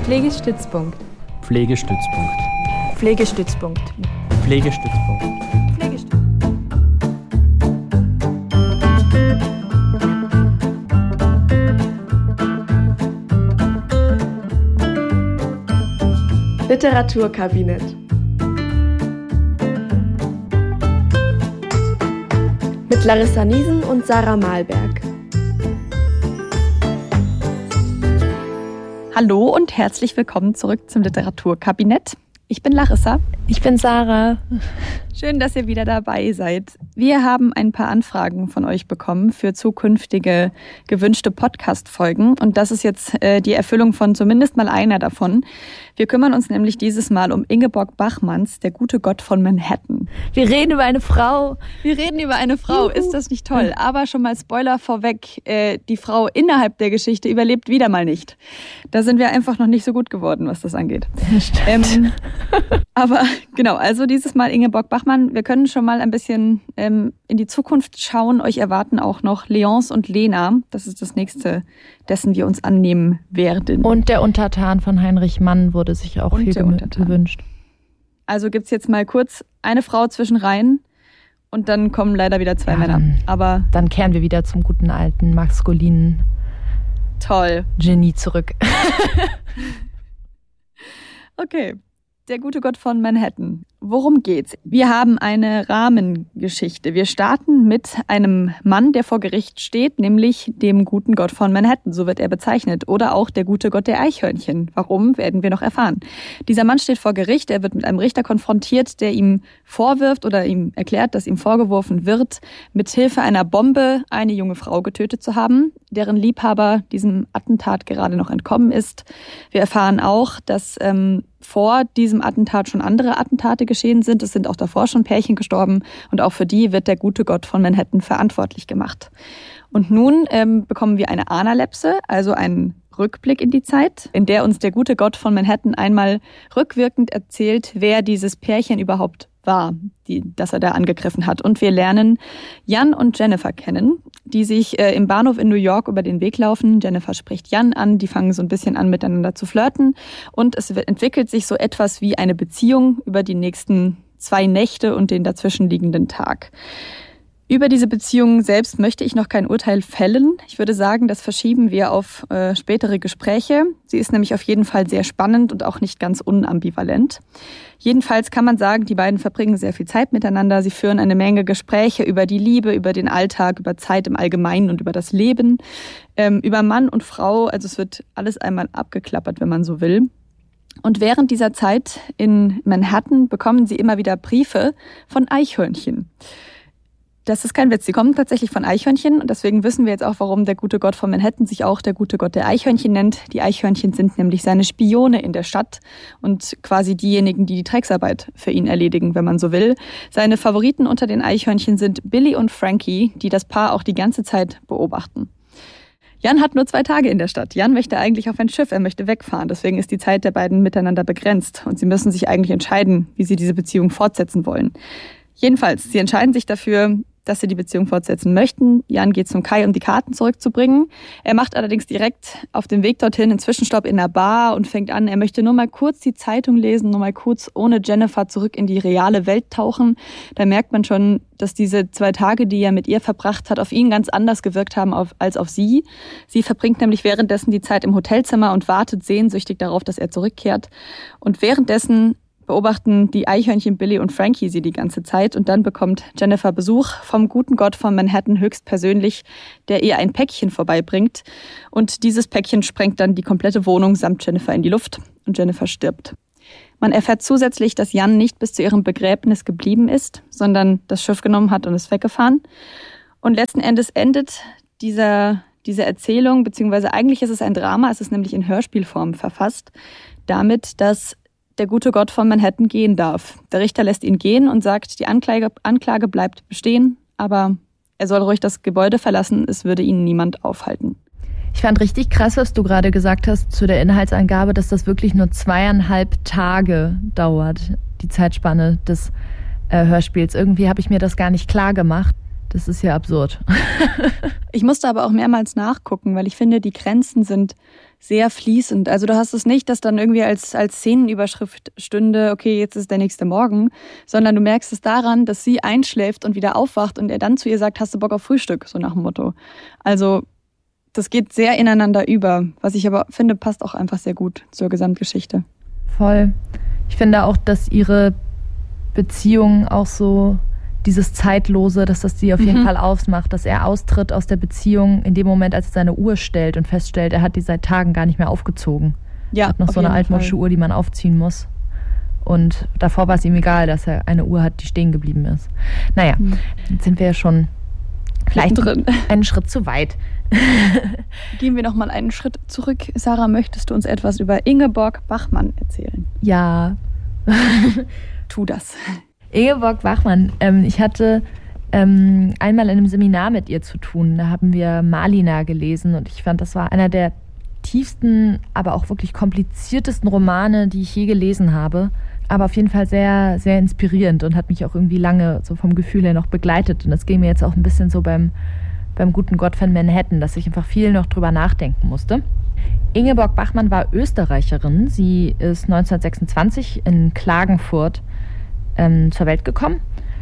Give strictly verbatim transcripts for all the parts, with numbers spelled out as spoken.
Pflegestützpunkt. Pflegestützpunkt. Pflegestützpunkt. Pflegestützpunkt. Pflegestützpunkt. Literaturkabinett. Mit Larissa Niesen und Sarah Mahlberg. Hallo und herzlich willkommen zurück zum Literaturkabinett. Ich bin Larissa. Ich bin Sarah. Schön, dass ihr wieder dabei seid. Wir haben ein paar Anfragen von euch bekommen für zukünftige gewünschte Podcast-Folgen. Und das ist jetzt äh, die Erfüllung von zumindest mal einer davon. Wir kümmern uns nämlich dieses Mal um Ingeborg Bachmanns, der gute Gott von Manhattan. Wir reden über eine Frau. Wir reden über eine Frau. Juhu. Ist das nicht toll? Aber schon mal Spoiler vorweg, äh, die Frau innerhalb der Geschichte überlebt wieder mal nicht. Da sind wir einfach noch nicht so gut geworden, was das angeht. Ähm, aber genau, also dieses Mal Ingeborg Bachmann. Wir können schon mal ein bisschen ähm, in die Zukunft schauen. Euch erwarten auch noch Leonce und Lena. Das ist das nächste, dessen wir uns annehmen werden. Und der Untertan von Heinrich Mann wurde sich auch und viel gewünscht. Also gibt's jetzt mal kurz eine Frau zwischen Reihen und dann kommen leider wieder zwei ja, Männer. Aber dann kehren wir wieder zum guten alten maskulinen toll. Genie zurück. Okay. Der gute Gott von Manhattan. Worum geht's? Wir haben eine Rahmengeschichte. Wir starten mit einem Mann, der vor Gericht steht, nämlich dem guten Gott von Manhattan. So wird er bezeichnet. Oder auch der gute Gott der Eichhörnchen. Warum, werden wir noch erfahren. Dieser Mann steht vor Gericht. Er wird mit einem Richter konfrontiert, der ihm vorwirft oder ihm erklärt, dass ihm vorgeworfen wird, mit Hilfe einer Bombe eine junge Frau getötet zu haben, deren Liebhaber diesem Attentat gerade noch entkommen ist. Wir erfahren auch, dass ähm, vor diesem Attentat schon andere Attentate geschehen sind. Es sind auch davor schon Pärchen gestorben und auch für die wird der gute Gott von Manhattan verantwortlich gemacht. Und nun ähm, bekommen wir eine Analepse, also einen Rückblick in die Zeit, in der uns der gute Gott von Manhattan einmal rückwirkend erzählt, wer dieses Pärchen überhaupt war, die, das er da angegriffen hat. Und wir lernen Jan und Jennifer kennen, die sich äh, im Bahnhof in New York über den Weg laufen. Jennifer spricht Jan an, die fangen so ein bisschen an, miteinander zu flirten. Und es wird, entwickelt sich so etwas wie eine Beziehung über die nächsten zwei Nächte und den dazwischenliegenden Tag. Über diese Beziehung selbst möchte ich noch kein Urteil fällen. Ich würde sagen, das verschieben wir auf äh, spätere Gespräche. Sie ist nämlich auf jeden Fall sehr spannend und auch nicht ganz unambivalent. Jedenfalls kann man sagen, die beiden verbringen sehr viel Zeit miteinander. Sie führen eine Menge Gespräche über die Liebe, über den Alltag, über Zeit im Allgemeinen und über das Leben, ähm, über Mann und Frau. Also es wird alles einmal abgeklappert, wenn man so will. Und während dieser Zeit in Manhattan bekommen sie immer wieder Briefe von Eichhörnchen. Das ist kein Witz, sie kommen tatsächlich von Eichhörnchen und deswegen wissen wir jetzt auch, warum der gute Gott von Manhattan sich auch der gute Gott der Eichhörnchen nennt. Die Eichhörnchen sind nämlich seine Spione in der Stadt und quasi diejenigen, die die Drecksarbeit für ihn erledigen, wenn man so will. Seine Favoriten unter den Eichhörnchen sind Billy und Frankie, die das Paar auch die ganze Zeit beobachten. Jan hat nur zwei Tage in der Stadt. Jan möchte eigentlich auf ein Schiff, er möchte wegfahren. Deswegen ist die Zeit der beiden miteinander begrenzt und sie müssen sich eigentlich entscheiden, wie sie diese Beziehung fortsetzen wollen. Jedenfalls, sie entscheiden sich dafür, dass sie die Beziehung fortsetzen möchten. Jan geht zum Kai, um die Karten zurückzubringen. Er macht allerdings direkt auf dem Weg dorthin einen Zwischenstopp in der Bar und fängt an, er möchte nur mal kurz die Zeitung lesen, nur mal kurz ohne Jennifer zurück in die reale Welt tauchen. Da merkt man schon, dass diese zwei Tage, die er mit ihr verbracht hat, auf ihn ganz anders gewirkt haben als auf sie. Sie verbringt nämlich währenddessen die Zeit im Hotelzimmer und wartet sehnsüchtig darauf, dass er zurückkehrt. Und währenddessen beobachten die Eichhörnchen Billy und Frankie sie die ganze Zeit und dann bekommt Jennifer Besuch vom guten Gott von Manhattan höchstpersönlich, der ihr ein Päckchen vorbeibringt und dieses Päckchen sprengt dann die komplette Wohnung samt Jennifer in die Luft und Jennifer stirbt. Man erfährt zusätzlich, dass Jan nicht bis zu ihrem Begräbnis geblieben ist, sondern das Schiff genommen hat und ist weggefahren. Und letzten Endes endet dieser, diese Erzählung, beziehungsweise eigentlich ist es ein Drama, es ist nämlich in Hörspielform verfasst, damit, dass der gute Gott von Manhattan gehen darf. Der Richter lässt ihn gehen und sagt, die Anklage, Anklage bleibt bestehen, aber er soll ruhig das Gebäude verlassen, es würde ihn niemand aufhalten. Ich fand richtig krass, was du gerade gesagt hast zu der Inhaltsangabe, dass das wirklich nur zweieinhalb Tage dauert, die Zeitspanne des äh, Hörspiels. Irgendwie habe ich mir das gar nicht klar gemacht. Das ist ja absurd. Ich musste aber auch mehrmals nachgucken, weil ich finde, die Grenzen sind sehr fließend. Also du hast es nicht, dass dann irgendwie als, als Szenenüberschrift stünde, okay, jetzt ist der nächste Morgen, sondern du merkst es daran, dass sie einschläft und wieder aufwacht und er dann zu ihr sagt, hast du Bock auf Frühstück, so nach dem Motto. Also das geht sehr ineinander über, was ich aber finde, passt auch einfach sehr gut zur Gesamtgeschichte. Voll. Ich finde auch, dass ihre Beziehung auch so dieses Zeitlose, dass das sie auf jeden mhm. Fall ausmacht, dass er austritt aus der Beziehung in dem Moment, als er seine Uhr stellt und feststellt, er hat die seit Tagen gar nicht mehr aufgezogen. Ja, er hat noch so eine altmodische Uhr, die man aufziehen muss. Und davor war es ihm egal, dass er eine Uhr hat, die stehen geblieben ist. Naja, mhm. jetzt sind wir ja schon vielleicht drin. einen Schritt zu weit. Gehen wir noch mal einen Schritt zurück. Sarah, möchtest du uns etwas über Ingeborg Bachmann erzählen? Ja. Tu das. Ingeborg Bachmann, ähm, ich hatte ähm, einmal in einem Seminar mit ihr zu tun. Da haben wir Malina gelesen und ich fand, das war einer der tiefsten, aber auch wirklich kompliziertesten Romane, die ich je gelesen habe. Aber auf jeden Fall sehr, sehr inspirierend und hat mich auch irgendwie lange so vom Gefühl her noch begleitet. Und das ging mir jetzt auch ein bisschen so beim, beim guten Gott von Manhattan, dass ich einfach viel noch drüber nachdenken musste. Ingeborg Bachmann war Österreicherin. Sie ist neunzehnhundertsechsundzwanzig in Klagenfurt ähm, zur Welt gekommen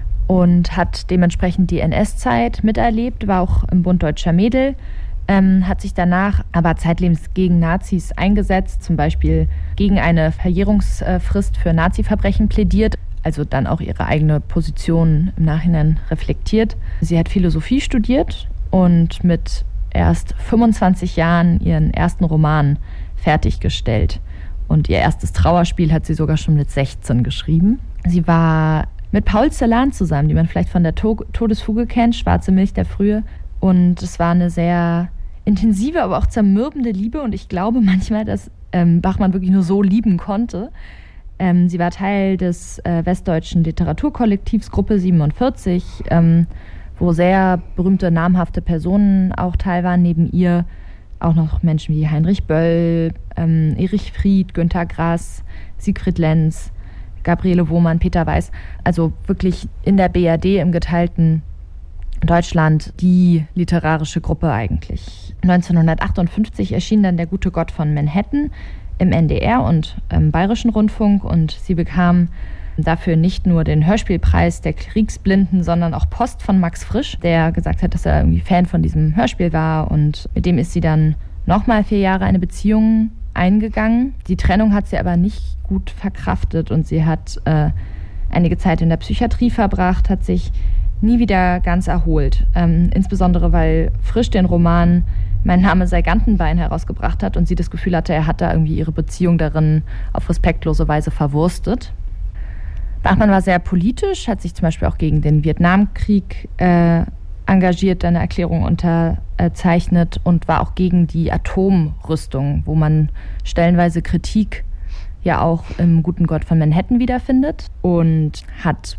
und hat dementsprechend die N S-Zeit miterlebt, war auch im Bund Deutscher Mädel, ähm, hat sich danach aber zeitlebens gegen Nazis eingesetzt, zum Beispiel gegen eine Verjährungsfrist für Nazi-Verbrechen plädiert, also dann auch ihre eigene Position im Nachhinein reflektiert. Sie hat Philosophie studiert und mit erst fünfundzwanzig Jahren ihren ersten Roman fertiggestellt. Und ihr erstes Trauerspiel hat sie sogar schon mit sechzehn geschrieben. Sie war mit Paul Celan zusammen, die man vielleicht von der To- Todesfuge kennt, Schwarze Milch der Frühe. Und es war eine sehr intensive, aber auch zermürbende Liebe. Und ich glaube manchmal, dass ähm, Bachmann wirklich nur so lieben konnte. Ähm, sie war Teil des äh, westdeutschen Literaturkollektivs Gruppe siebenundvierzig, ähm, wo sehr berühmte, namhafte Personen auch teil waren. Neben ihr auch noch Menschen wie Heinrich Böll, ähm, Erich Fried, Günter Grass, Siegfried Lenz, Gabriele Wohmann, Peter Weiß. Also wirklich in der B R D im geteilten Deutschland die literarische Gruppe eigentlich. neunzehnhundertachtundfünfzig erschien dann Der gute Gott von Manhattan im N D R und im Bayerischen Rundfunk und sie bekam dafür nicht nur den Hörspielpreis der Kriegsblinden, sondern auch Post von Max Frisch, der gesagt hat, dass er irgendwie Fan von diesem Hörspiel war und mit dem ist sie dann nochmal vier Jahre eine Beziehung eingegangen. Die Trennung hat sie aber nicht gut verkraftet und sie hat äh, einige Zeit in der Psychiatrie verbracht, hat sich nie wieder ganz erholt. Ähm, insbesondere, weil Frisch den Roman Mein Name sei Gantenbein herausgebracht hat und sie das Gefühl hatte, er hat da irgendwie ihre Beziehung darin auf respektlose Weise verwurstet. Bachmann war sehr politisch, hat sich zum Beispiel auch gegen den Vietnamkrieg äh, engagiert, eine Erklärung unterzeichnet und war auch gegen die Atomrüstung, wo man stellenweise Kritik ja auch im Guten Gott von Manhattan wiederfindet und hat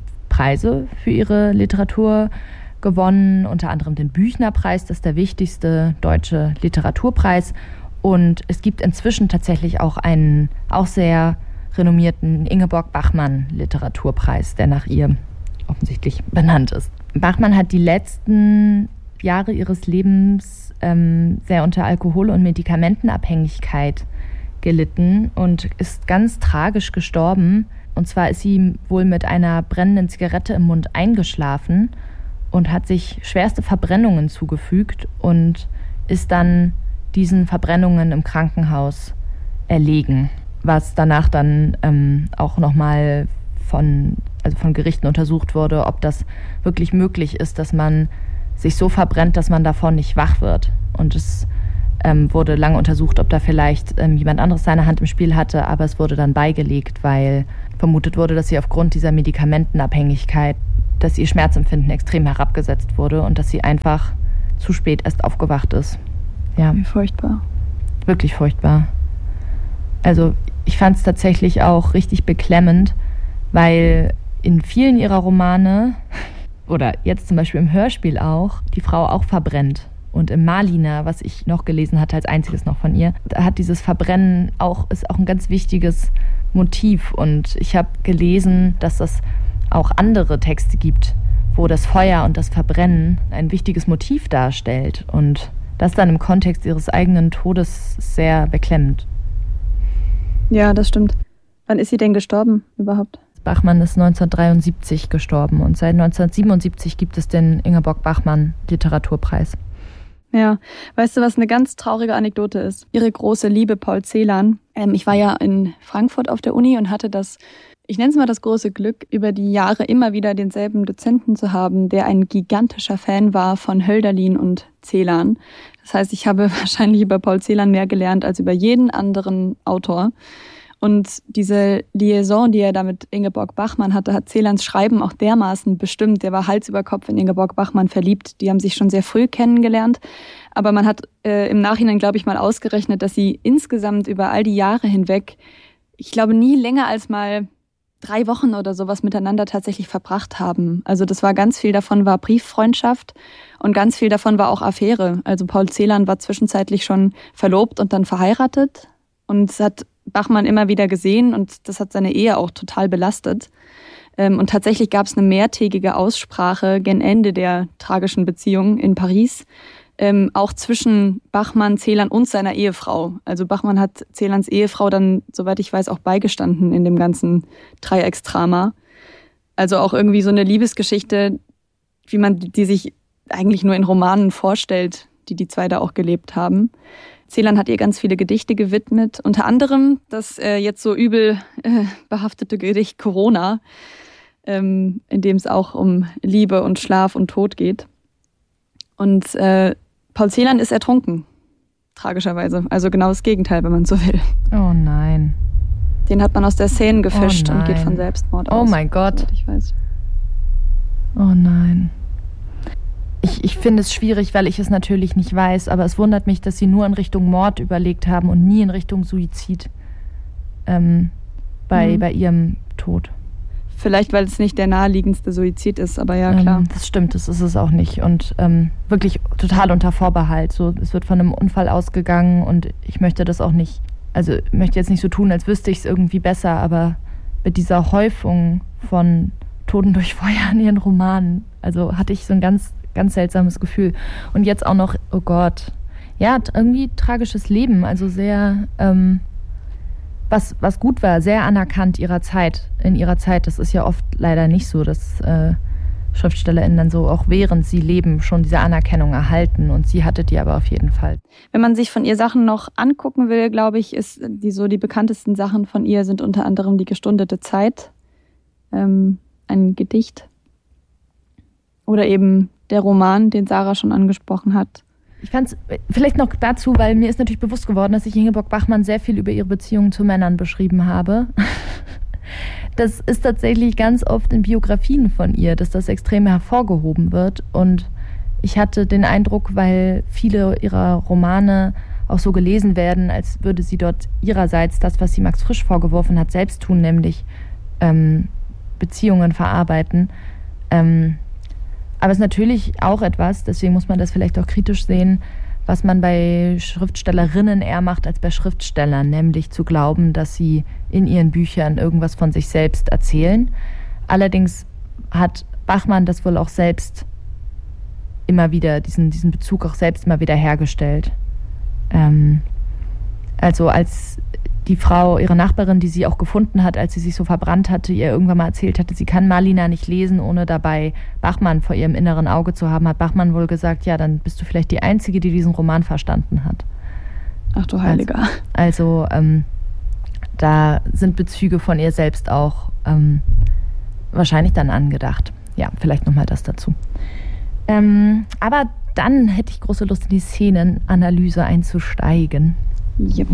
Preise für ihre Literatur gewonnen, unter anderem den Büchner-Preis, das ist der wichtigste deutsche Literaturpreis. Und es gibt inzwischen tatsächlich auch einen auch sehr renommierten Ingeborg Bachmann Literaturpreis, der nach ihr offensichtlich benannt ist. Bachmann hat die letzten Jahre ihres Lebens ähm, sehr unter Alkohol- und Medikamentenabhängigkeit gelitten und ist ganz tragisch gestorben. Und zwar ist sie wohl mit einer brennenden Zigarette im Mund eingeschlafen und hat sich schwerste Verbrennungen zugefügt und ist dann diesen Verbrennungen im Krankenhaus erlegen, was danach dann ähm, auch nochmal von, also von Gerichten untersucht wurde, ob das wirklich möglich ist, dass man sich so verbrennt, dass man davon nicht wach wird. Und es ähm, wurde lange untersucht, ob da vielleicht ähm, jemand anderes seine Hand im Spiel hatte, aber es wurde dann beigelegt, weil vermutet wurde, dass sie aufgrund dieser Medikamentenabhängigkeit, dass ihr Schmerzempfinden extrem herabgesetzt wurde und dass sie einfach zu spät erst aufgewacht ist. Ja. Furchtbar. Wirklich furchtbar. Also ich fand es tatsächlich auch richtig beklemmend, weil in vielen ihrer Romane oder jetzt zum Beispiel im Hörspiel auch, die Frau auch verbrennt. Und im Malina, was ich noch gelesen hatte als einziges noch von ihr, da hat dieses Verbrennen auch, ist auch ein ganz wichtiges Motiv. Und ich habe gelesen, dass das auch andere Texte gibt, wo das Feuer und das Verbrennen ein wichtiges Motiv darstellt. Und das dann im Kontext ihres eigenen Todes sehr beklemmend. Ja, das stimmt. Wann ist sie denn gestorben überhaupt? Bachmann ist neunzehnhundertdreiundsiebzig gestorben und seit neunzehnhundertsiebenundsiebzig gibt es den Ingeborg-Bachmann-Literaturpreis. Ja, weißt du, was eine ganz traurige Anekdote ist? Ihre große Liebe Paul Celan. Ähm, ich war ja in Frankfurt auf der Uni und hatte das, ich nenne es mal das große Glück, über die Jahre immer wieder denselben Dozenten zu haben, der ein gigantischer Fan war von Hölderlin und Celan. Das heißt, ich habe wahrscheinlich über Paul Celan mehr gelernt als über jeden anderen Autor. Und diese Liaison, die er da mit Ingeborg Bachmann hatte, hat Celans Schreiben auch dermaßen bestimmt. Der war Hals über Kopf in Ingeborg Bachmann verliebt. Die haben sich schon sehr früh kennengelernt. Aber man hat äh, im Nachhinein, glaube ich, mal ausgerechnet, dass sie insgesamt über all die Jahre hinweg, ich glaube, nie länger als mal drei Wochen oder sowas miteinander tatsächlich verbracht haben. Also das war ganz viel davon war Brieffreundschaft und ganz viel davon war auch Affäre. Also Paul Celan war zwischenzeitlich schon verlobt und dann verheiratet und hat Bachmann immer wieder gesehen und das hat seine Ehe auch total belastet. Und tatsächlich gab es eine mehrtägige Aussprache gen Ende der tragischen Beziehung in Paris, ähm, auch zwischen Bachmann, Celan und seiner Ehefrau. Also Bachmann hat Celans Ehefrau dann, soweit ich weiß, auch beigestanden in dem ganzen Dreiecksdrama. Also auch irgendwie so eine Liebesgeschichte, wie man die sich eigentlich nur in Romanen vorstellt, die die zwei da auch gelebt haben. Celan hat ihr ganz viele Gedichte gewidmet, unter anderem das äh, jetzt so übel äh, behaftete Gedicht Corona, ähm, in dem es auch um Liebe und Schlaf und Tod geht. Und äh, Paul Celan ist ertrunken, tragischerweise. Also genau das Gegenteil, wenn man so will. Oh nein. Den hat man aus der Seine gefischt oh und geht von Selbstmord oh aus. Oh mein Gott. Soweit ich weiß. Oh nein. Ich, ich finde es schwierig, weil ich es natürlich nicht weiß, aber es wundert mich, dass sie nur in Richtung Mord überlegt haben und nie in Richtung Suizid ähm, bei, mhm. bei ihrem Tod. Vielleicht, weil es nicht der naheliegendste Suizid ist, aber ja, klar. Ähm, das stimmt, das ist es auch nicht. Und ähm, wirklich total unter Vorbehalt. So, es wird von einem Unfall ausgegangen und ich möchte das auch nicht, also ich möchte jetzt nicht so tun, als wüsste ich es irgendwie besser, aber mit dieser Häufung von Toten durch Feuer in ihren Romanen, also hatte ich so ein ganz Ganz seltsames Gefühl. Und jetzt auch noch, oh Gott, ja, irgendwie tragisches Leben, also sehr, ähm, was, was gut war, sehr anerkannt ihrer Zeit, in ihrer Zeit. Das ist ja oft leider nicht so, dass äh, SchriftstellerInnen dann so, auch während sie leben, schon diese Anerkennung erhalten. Und sie hatte die aber auf jeden Fall. Wenn man sich von ihr Sachen noch angucken will, glaube ich, ist die so die bekanntesten Sachen von ihr sind unter anderem die Gestundete Zeit, ähm, ein Gedicht oder eben der Roman, den Sarah schon angesprochen hat. Ich fand es vielleicht noch dazu, weil mir ist natürlich bewusst geworden, dass ich Ingeborg Bachmann sehr viel über ihre Beziehungen zu Männern beschrieben habe. Das ist tatsächlich ganz oft in Biografien von ihr, dass das extrem hervorgehoben wird. Und ich hatte den Eindruck, weil viele ihrer Romane auch so gelesen werden, als würde sie dort ihrerseits das, was sie Max Frisch vorgeworfen hat, selbst tun, nämlich ähm, Beziehungen verarbeiten. Ähm, Aber es ist natürlich auch etwas, deswegen muss man das vielleicht auch kritisch sehen, was man bei Schriftstellerinnen eher macht als bei Schriftstellern, nämlich zu glauben, dass sie in ihren Büchern irgendwas von sich selbst erzählen. Allerdings hat Bachmann das wohl auch selbst immer wieder, diesen, diesen Bezug auch selbst immer wieder hergestellt. Ähm, also als die Frau, ihre Nachbarin, die sie auch gefunden hat, als sie sich so verbrannt hatte, ihr irgendwann mal erzählt hatte, sie kann Malina nicht lesen, ohne dabei Bachmann vor ihrem inneren Auge zu haben, hat Bachmann wohl gesagt, ja, dann bist du vielleicht die Einzige, die diesen Roman verstanden hat. Ach du Heiliger. Also, also ähm, da sind Bezüge von ihr selbst auch ähm, wahrscheinlich dann angedacht. Ja, vielleicht nochmal das dazu. Ähm, aber dann hätte ich große Lust, in die Szenenanalyse einzusteigen. Ja.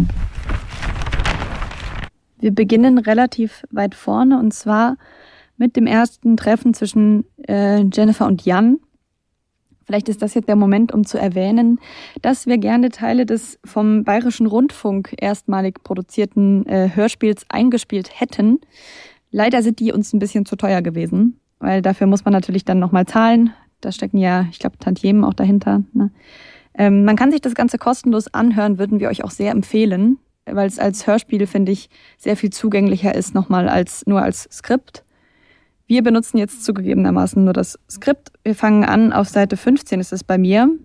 Wir beginnen relativ weit vorne und zwar mit dem ersten Treffen zwischen äh, Jennifer und Jan. Vielleicht ist das jetzt der Moment, um zu erwähnen, dass wir gerne Teile des vom Bayerischen Rundfunk erstmalig produzierten äh, Hörspiels eingespielt hätten. Leider sind die uns ein bisschen zu teuer gewesen, weil dafür muss man natürlich dann nochmal zahlen. Da stecken ja, ich glaube, Tantiemen auch dahinter. Ne? Ähm, man kann sich das Ganze kostenlos anhören, würden wir euch auch sehr empfehlen, weil es als Hörspiel, finde ich, sehr viel zugänglicher ist, nochmal als nur als Skript. Wir benutzen jetzt zugegebenermaßen nur das Skript. Wir fangen an auf Seite fünfzehn, ist es bei mir.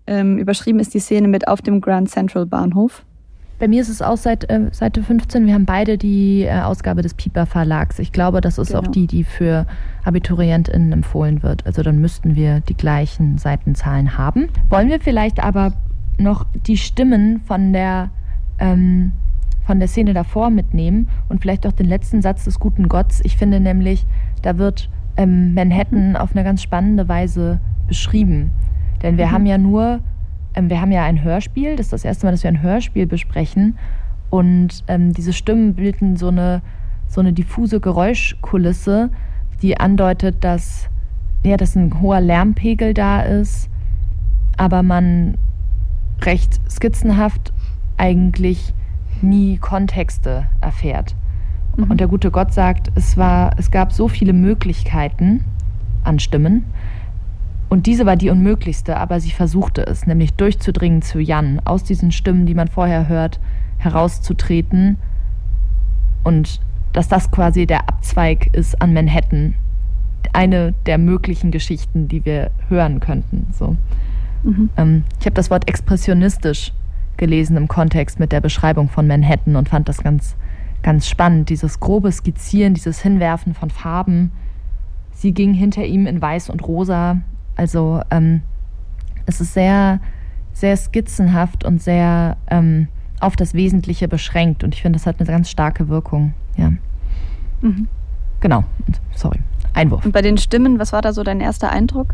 ähm, überschrieben ist die Szene mit auf dem Grand Central Bahnhof. Bei mir ist es auch seit äh, Seite fünfzehn. Wir haben beide die äh, Ausgabe des Piper Verlags. Ich glaube, das ist genau. auch die, die für AbiturientInnen empfohlen wird. Also dann müssten wir die gleichen Seitenzahlen haben. Wollen wir vielleicht aber noch die Stimmen von der, ähm, von der Szene davor mitnehmen und vielleicht auch den letzten Satz des guten Gotts. Ich finde nämlich, da wird ähm, Manhattan auf eine ganz spannende Weise beschrieben. Denn wir mhm. haben ja nur... Wir haben ja ein Hörspiel, das ist das erste Mal, dass wir ein Hörspiel besprechen. Und ähm, diese Stimmen bilden so eine, so eine diffuse Geräuschkulisse, die andeutet, dass, ja, dass ein hoher Lärmpegel da ist, aber man recht skizzenhaft eigentlich nie Kontexte erfährt. Mhm. Und der gute Gott sagt, es war, es gab so viele Möglichkeiten an Stimmen, und diese war die unmöglichste, aber sie versuchte es, nämlich durchzudringen zu Jan, aus diesen Stimmen, die man vorher hört, herauszutreten. Und dass das quasi der Abzweig ist an Manhattan. Eine der möglichen Geschichten, die wir hören könnten. So. Mhm. Ähm, ich habe das Wort expressionistisch gelesen im Kontext mit der Beschreibung von Manhattan und fand das ganz, ganz spannend. Dieses grobe Skizzieren, dieses Hinwerfen von Farben. Sie ging hinter ihm in Weiß und Rosa. Also ähm, es ist sehr, sehr skizzenhaft und sehr ähm, auf das Wesentliche beschränkt. Und ich finde, das hat eine ganz starke Wirkung. Ja. Mhm. Genau. Sorry. Einwurf. Und bei den Stimmen, was war da so dein erster Eindruck?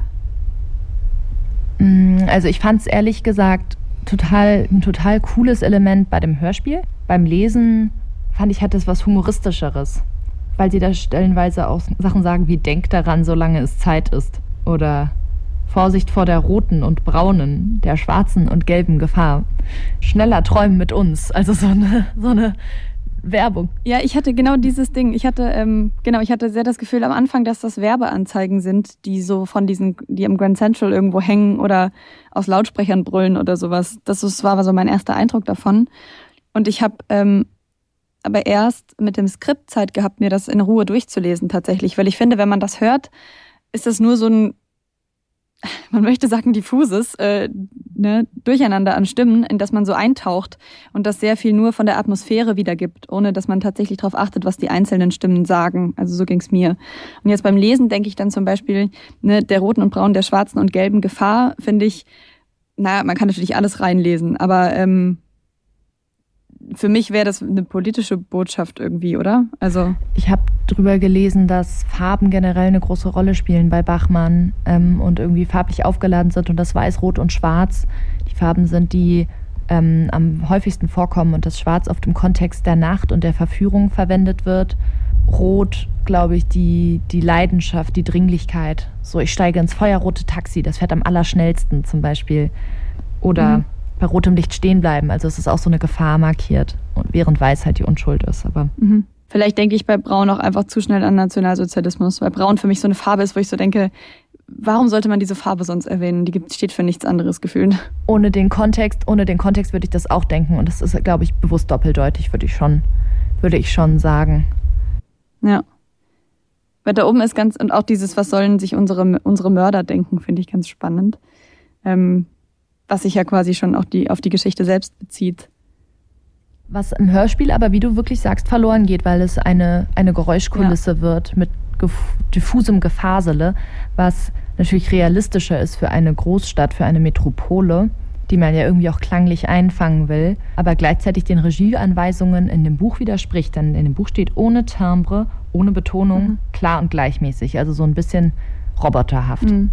Also ich fand es ehrlich gesagt total, ein total cooles Element bei dem Hörspiel. Beim Lesen fand ich, hat es was Humoristischeres. Weil sie da stellenweise auch Sachen sagen wie denk daran, solange es Zeit ist. Oder Vorsicht vor der roten und braunen, der schwarzen und gelben Gefahr. Schneller träumen mit uns. Also so eine, so eine Werbung. Ja, ich hatte genau dieses Ding. Ich hatte, ähm, genau, ich hatte sehr das Gefühl am Anfang, dass das Werbeanzeigen sind, die so von diesen, die am Grand Central irgendwo hängen oder aus Lautsprechern brüllen oder sowas. Das war so mein erster Eindruck davon. Und ich habe ähm, aber erst mit dem Skript Zeit gehabt, mir das in Ruhe durchzulesen tatsächlich. Weil ich finde, wenn man das hört, ist das nur so ein, man möchte sagen, diffuses äh, ne, Durcheinander an Stimmen, in das man so eintaucht und das sehr viel nur von der Atmosphäre wiedergibt, ohne dass man tatsächlich darauf achtet, was die einzelnen Stimmen sagen. Also so ging's mir. Und jetzt beim Lesen denke ich dann zum Beispiel, ne, der roten und braunen, der schwarzen und gelben Gefahr, finde ich, naja, man kann natürlich alles reinlesen, aber ähm, für mich wäre das eine politische Botschaft irgendwie, oder? Also ich habe drüber gelesen, dass Farben generell eine große Rolle spielen bei Bachmann ähm, und irgendwie farblich aufgeladen sind und das Weiß, Rot und Schwarz die Farben sind, die ähm, am häufigsten vorkommen und das Schwarz oft im Kontext der Nacht und der Verführung verwendet wird. Rot, glaube ich, die, die Leidenschaft, die Dringlichkeit. So, ich steige ins feuerrote Taxi, das fährt am allerschnellsten zum Beispiel. Oder mhm. bei rotem Licht stehen bleiben. Also es ist auch so eine Gefahr markiert. Und während Weiß halt die Unschuld ist. Aber mhm. Vielleicht denke ich bei Braun auch einfach zu schnell an Nationalsozialismus, weil Braun für mich so eine Farbe ist, wo ich so denke, warum sollte man diese Farbe sonst erwähnen? Die gibt, steht für nichts anderes gefühlt. Ohne den Kontext, ohne den Kontext würde ich das auch denken. Und das ist, glaube ich, bewusst doppeldeutig, würde ich schon, würde ich schon sagen. Ja. Weil da oben ist ganz, und auch dieses, was sollen sich unsere, unsere Mörder denken, finde ich ganz spannend. Ähm, was sich ja quasi schon auch die, auf die Geschichte selbst bezieht. Was im Hörspiel aber, wie du wirklich sagst, verloren geht, weil es eine, eine Geräuschkulisse ja. wird mit gef- diffusem Gefasele, was natürlich realistischer ist für eine Großstadt, für eine Metropole, die man ja irgendwie auch klanglich einfangen will, aber gleichzeitig den Regieanweisungen in dem Buch widerspricht. Denn in dem Buch steht ohne Timbre, ohne Betonung, mhm. klar und gleichmäßig, also so ein bisschen roboterhaft. Mhm.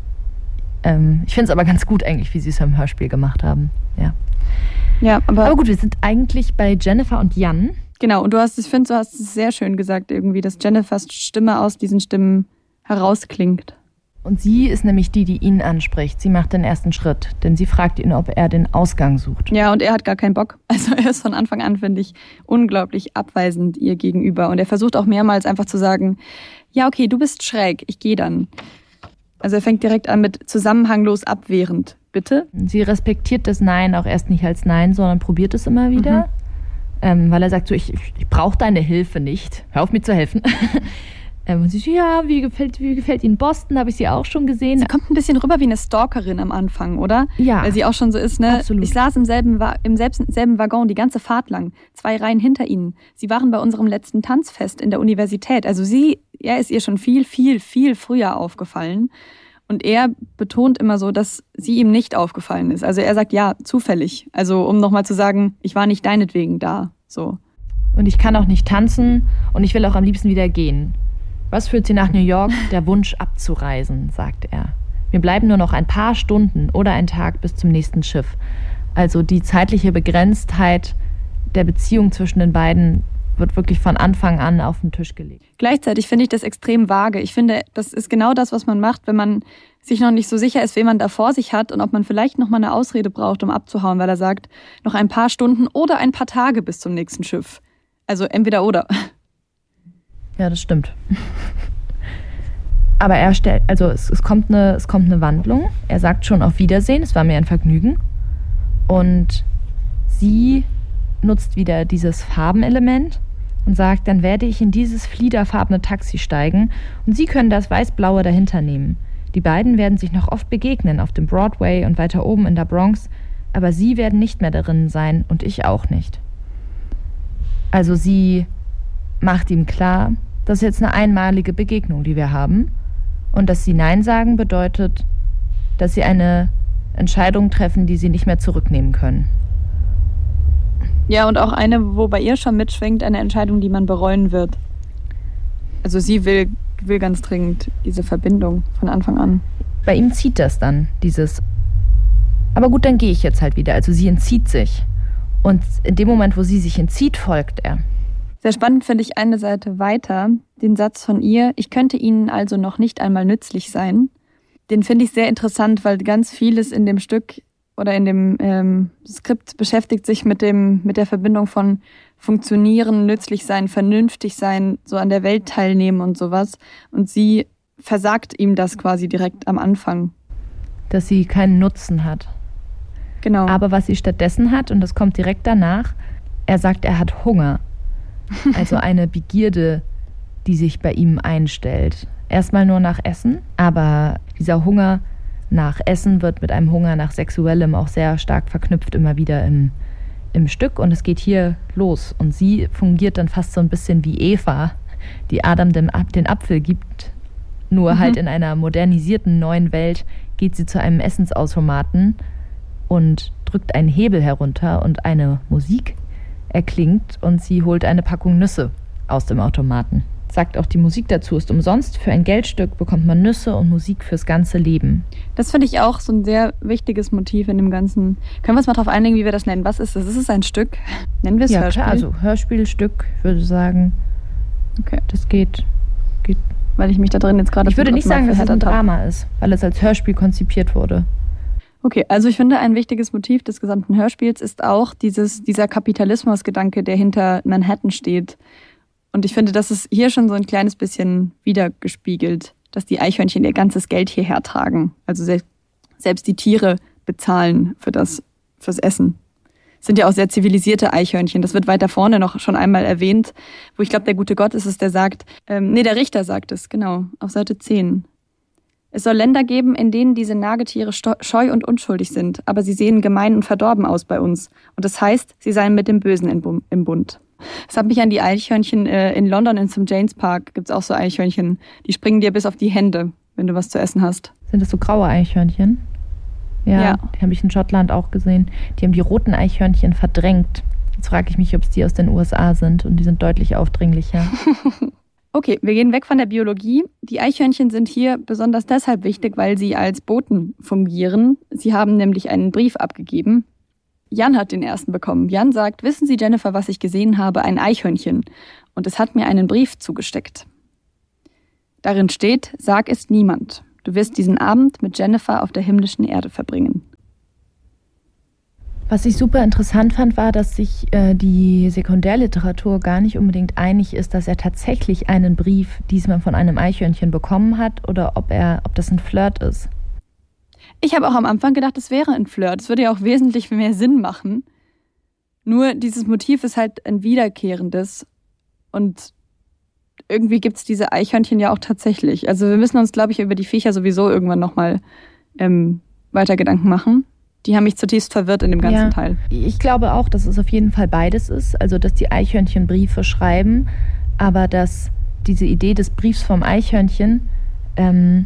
Ähm, ich finde es aber ganz gut eigentlich, wie sie es im Hörspiel gemacht haben. Ja. Ja, aber, aber gut, wir sind eigentlich bei Jennifer und Jan. Genau, und du hast, ich finde, du hast es sehr schön gesagt irgendwie, dass Jennifers Stimme aus diesen Stimmen herausklingt. Und sie ist nämlich die, die ihn anspricht. Sie macht den ersten Schritt, denn sie fragt ihn, ob er den Ausgang sucht. Ja, und er hat gar keinen Bock. Also er ist von Anfang an, finde ich, unglaublich abweisend ihr gegenüber. Und er versucht auch mehrmals einfach zu sagen, ja, okay, du bist schräg, ich gehe dann. Also er fängt direkt an mit zusammenhanglos abwehrend. Bitte? Sie respektiert das Nein auch erst nicht als Nein, sondern probiert es immer wieder. Mhm. Ähm, weil er sagt so, ich, ich brauche deine Hilfe nicht. Hör auf mir zu helfen. Ähm, und sie so, ja, wie gefällt, wie gefällt Ihnen Boston? Habe ich sie auch schon gesehen. Sie kommt ein bisschen rüber wie eine Stalkerin am Anfang, oder? Ja. Weil sie auch schon so ist, ne? Absolut. Ich saß im selben, im selben Waggon die ganze Fahrt lang, zwei Reihen hinter ihnen. Sie waren bei unserem letzten Tanzfest in der Universität. Also sie, er ist ihr schon viel, viel, viel früher aufgefallen. Und er betont immer so, dass sie ihm nicht aufgefallen ist. Also er sagt, ja, zufällig. Also um nochmal zu sagen, ich war nicht deinetwegen da. So. Und ich kann auch nicht tanzen und ich will auch am liebsten wieder gehen. Was führt sie nach New York? Der Wunsch abzureisen, sagt er. Mir bleiben nur noch ein paar Stunden oder ein Tag bis zum nächsten Schiff. Also die zeitliche Begrenztheit der Beziehung zwischen den beiden wird wirklich von Anfang an auf den Tisch gelegt. Gleichzeitig finde ich das extrem vage. Ich finde, das ist genau das, was man macht, wenn man sich noch nicht so sicher ist, wen man da vor sich hat und ob man vielleicht noch mal eine Ausrede braucht, um abzuhauen, weil er sagt, noch ein paar Stunden oder ein paar Tage bis zum nächsten Schiff. Also entweder oder. Ja, das stimmt. Aber er stellt, also es, es, kommt eine, es kommt eine Wandlung. Er sagt schon auf Wiedersehen, es war mir ein Vergnügen. Und sie nutzt wieder dieses Farbenelement und sagt, dann werde ich in dieses fliederfarbene Taxi steigen und Sie können das weiß-blaue dahinter nehmen. Die beiden werden sich noch oft begegnen auf dem Broadway und weiter oben in der Bronx, aber Sie werden nicht mehr darin sein und ich auch nicht. Also sie macht ihm klar, das ist jetzt eine einmalige Begegnung, die wir haben. Und dass sie Nein sagen bedeutet, dass sie eine Entscheidung treffen, die sie nicht mehr zurücknehmen können. Ja, und auch eine, wo bei ihr schon mitschwingt, eine Entscheidung, die man bereuen wird. Also sie will, will ganz dringend diese Verbindung von Anfang an. Bei ihm zieht das dann, dieses, aber gut, dann gehe ich jetzt halt wieder. Also sie entzieht sich. Und in dem Moment, wo sie sich entzieht, folgt er. Sehr spannend finde ich eine Seite weiter, den Satz von ihr, ich könnte Ihnen also noch nicht einmal nützlich sein. Den finde ich sehr interessant, weil ganz vieles in dem Stück oder in dem ähm, Skript beschäftigt sich mit dem mit der Verbindung von funktionieren, nützlich sein, vernünftig sein, so an der Welt teilnehmen und sowas. Und sie versagt ihm das quasi direkt am Anfang. Dass sie keinen Nutzen hat. Genau. Aber was sie stattdessen hat, und das kommt direkt danach, er sagt, er hat Hunger. Also eine Begierde, die sich bei ihm einstellt. Erstmal nur nach Essen, aber dieser Hunger nach Essen wird mit einem Hunger nach Sexuellem auch sehr stark verknüpft immer wieder im, im Stück. Und es geht hier los. Und sie fungiert dann fast so ein bisschen wie Eva, die Adam den, den Apfel gibt. Nur mhm. halt in einer modernisierten neuen Welt geht sie zu einem Essensautomaten und drückt einen Hebel herunter und eine Musik erklingt und sie holt eine Packung Nüsse aus dem Automaten. Sagt auch, die Musik dazu ist umsonst. Für ein Geldstück bekommt man Nüsse und Musik fürs ganze Leben. Das finde ich auch so ein sehr wichtiges Motiv in dem Ganzen. Können wir uns mal darauf einigen, wie wir das nennen? Was ist das? Ist es ein Stück? Nennen wir es ja, Hörspiel? Ja, also Hörspielstück, würde ich sagen. Okay. Das geht, geht. Weil ich mich da drin jetzt gerade... Ich würde nicht sagen, dass es ein Drama ist, weil es als Hörspiel konzipiert wurde. Okay, also ich finde, ein wichtiges Motiv des gesamten Hörspiels ist auch dieses, dieser Kapitalismusgedanke, der hinter Manhattan steht. Und ich finde, das ist hier schon so ein kleines bisschen wiedergespiegelt, dass die Eichhörnchen ihr ganzes Geld hierher tragen. Also selbst, selbst die Tiere bezahlen für das, fürs Essen. Es sind ja auch sehr zivilisierte Eichhörnchen. Das wird weiter vorne noch schon einmal erwähnt, wo ich glaube, der gute Gott ist es, der sagt, ähm, nee, der Richter sagt es, genau, auf Seite zehn. Es soll Länder geben, in denen diese Nagetiere scheu und unschuldig sind, aber sie sehen gemein und verdorben aus bei uns. Und das heißt, sie seien mit dem Bösen im Bund. Das hat mich an die Eichhörnchen in London in Saint James Park, gibt's auch so Eichhörnchen, die springen dir bis auf die Hände, wenn du was zu essen hast. Sind das so graue Eichhörnchen? Ja, ja. Die habe ich in Schottland auch gesehen. Die haben die roten Eichhörnchen verdrängt. Jetzt frage ich mich, ob es die aus den U S A sind und die sind deutlich aufdringlicher. Okay, wir gehen weg von der Biologie. Die Eichhörnchen sind hier besonders deshalb wichtig, weil sie als Boten fungieren. Sie haben nämlich einen Brief abgegeben. Jan hat den ersten bekommen. Jan sagt, wissen Sie, Jennifer, was ich gesehen habe? Ein Eichhörnchen. Und es hat mir einen Brief zugesteckt. Darin steht, sag es niemand. Du wirst diesen Abend mit Jennifer auf der himmlischen Erde verbringen. Was ich super interessant fand, war, dass sich äh, die Sekundärliteratur gar nicht unbedingt einig ist, dass er tatsächlich einen Brief diesmal von einem Eichhörnchen bekommen hat oder ob er, ob das ein Flirt ist. Ich habe auch am Anfang gedacht, es wäre ein Flirt. Es würde ja auch wesentlich mehr Sinn machen. Nur dieses Motiv ist halt ein wiederkehrendes. Und irgendwie gibt es diese Eichhörnchen ja auch tatsächlich. Also wir müssen uns, glaube ich, über die Viecher sowieso irgendwann nochmal ähm, weiter Gedanken machen. Die haben mich zutiefst verwirrt in dem ganzen ja, Teil. Ich glaube auch, dass es auf jeden Fall beides ist. Also, dass die Eichhörnchen Briefe schreiben, aber dass diese Idee des Briefs vom Eichhörnchen, ähm,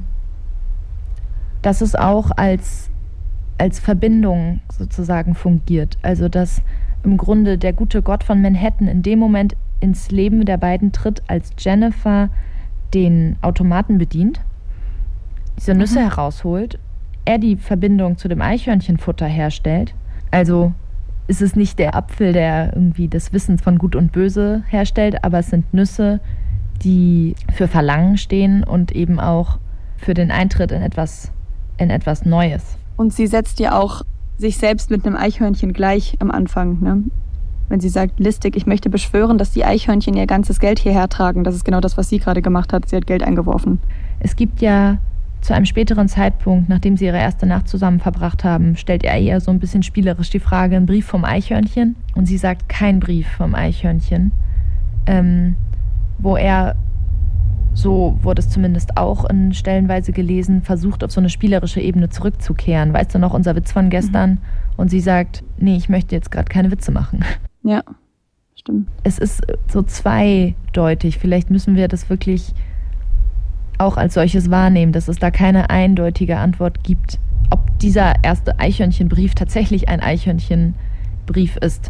dass es auch als, als Verbindung sozusagen fungiert. Also, dass im Grunde der gute Gott von Manhattan in dem Moment ins Leben der beiden tritt, als Jennifer den Automaten bedient, diese Nüsse mhm. herausholt, er die Verbindung zu dem Eichhörnchenfutter herstellt. Also ist es nicht der Apfel, der irgendwie das Wissen von Gut und Böse herstellt, aber es sind Nüsse, die für Verlangen stehen und eben auch für den Eintritt in etwas, in etwas Neues. Und sie setzt ja auch sich selbst mit einem Eichhörnchen gleich am Anfang, ne? Wenn sie sagt, listig, ich möchte beschwören, dass die Eichhörnchen ihr ganzes Geld hierher tragen. Das ist genau das, was sie gerade gemacht hat. Sie hat Geld eingeworfen. Es gibt ja zu einem späteren Zeitpunkt, nachdem sie ihre erste Nacht zusammen verbracht haben, stellt er ihr so ein bisschen spielerisch die Frage, ein Brief vom Eichhörnchen? Und sie sagt, kein Brief vom Eichhörnchen. Ähm, wo er, so wurde es zumindest auch in stellenweise gelesen, versucht, auf so eine spielerische Ebene zurückzukehren. Weißt du noch, unser Witz von gestern? Mhm. Und sie sagt, nee, ich möchte jetzt gerade keine Witze machen. Ja, stimmt. Es ist so zweideutig. Vielleicht müssen wir das wirklich auch als solches wahrnehmen, dass es da keine eindeutige Antwort gibt, ob dieser erste Eichhörnchenbrief tatsächlich ein Eichhörnchenbrief ist.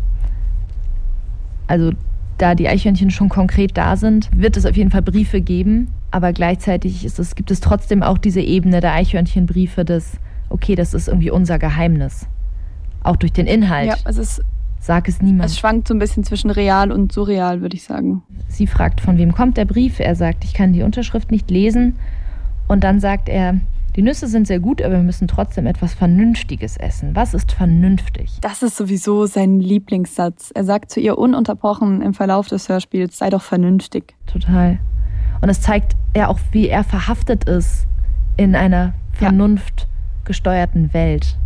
Also da die Eichhörnchen schon konkret da sind, wird es auf jeden Fall Briefe geben, aber gleichzeitig ist es, gibt es trotzdem auch diese Ebene der Eichhörnchenbriefe des, okay, das ist irgendwie unser Geheimnis. Auch durch den Inhalt. Ja, es ist, Sag es niemand. Es schwankt so ein bisschen zwischen real und surreal, würde ich sagen. Sie fragt, von wem kommt der Brief? Er sagt, ich kann die Unterschrift nicht lesen. Und dann sagt er, die Nüsse sind sehr gut, aber wir müssen trotzdem etwas Vernünftiges essen. Was ist vernünftig? Das ist sowieso sein Lieblingssatz. Er sagt zu ihr ununterbrochen im Verlauf des Hörspiels, sei doch vernünftig. Total. Und es zeigt ja auch, wie er verhaftet ist in einer vernunftgesteuerten Welt.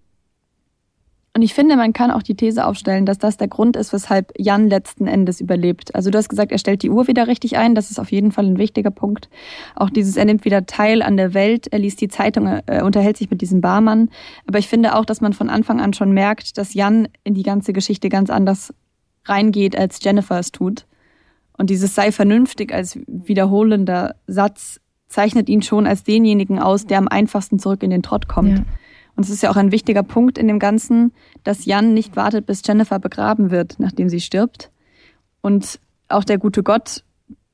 Und ich finde, man kann auch die These aufstellen, dass das der Grund ist, weshalb Jan letzten Endes überlebt. Also du hast gesagt, er stellt die Uhr wieder richtig ein. Das ist auf jeden Fall ein wichtiger Punkt. Auch dieses, er nimmt wieder teil an der Welt. Er liest die Zeitung, er unterhält sich mit diesem Barmann. Aber ich finde auch, dass man von Anfang an schon merkt, dass Jan in die ganze Geschichte ganz anders reingeht, als Jennifer es tut. Und dieses sei vernünftig als wiederholender Satz zeichnet ihn schon als denjenigen aus, der am einfachsten zurück in den Trott kommt. Ja. Und es ist ja auch ein wichtiger Punkt in dem Ganzen, dass Jan nicht wartet, bis Jennifer begraben wird, nachdem sie stirbt. Und auch der gute Gott,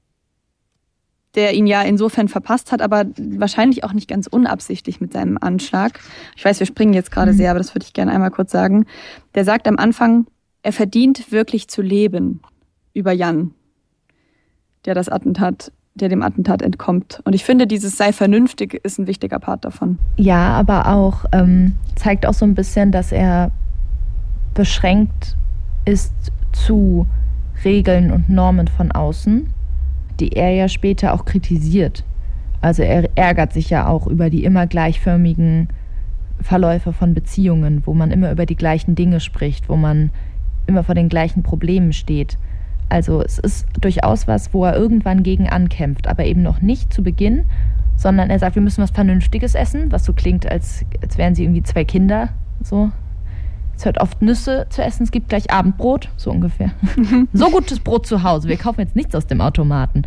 der ihn ja insofern verpasst hat, aber wahrscheinlich auch nicht ganz unabsichtlich mit seinem Anschlag. Ich weiß, wir springen jetzt gerade mhm. sehr, aber das würde ich gerne einmal kurz sagen. Der sagt am Anfang, er verdient wirklich zu leben über Jan, der das Attentat der dem Attentat entkommt. Und ich finde, dieses sei vernünftig ist ein wichtiger Part davon. Ja, aber auch ähm, zeigt auch so ein bisschen, dass er beschränkt ist zu Regeln und Normen von außen, die er ja später auch kritisiert. Also er ärgert sich ja auch über die immer gleichförmigen Verläufe von Beziehungen, wo man immer über die gleichen Dinge spricht, wo man immer vor den gleichen Problemen steht. Also es ist durchaus was, wo er irgendwann gegen ankämpft, aber eben noch nicht zu Beginn, sondern er sagt, wir müssen was Vernünftiges essen, was so klingt, als, als wären sie irgendwie zwei Kinder. So. Es hört oft Nüsse zu essen, es gibt gleich Abendbrot, so ungefähr. So gutes Brot zu Hause, wir kaufen jetzt nichts aus dem Automaten.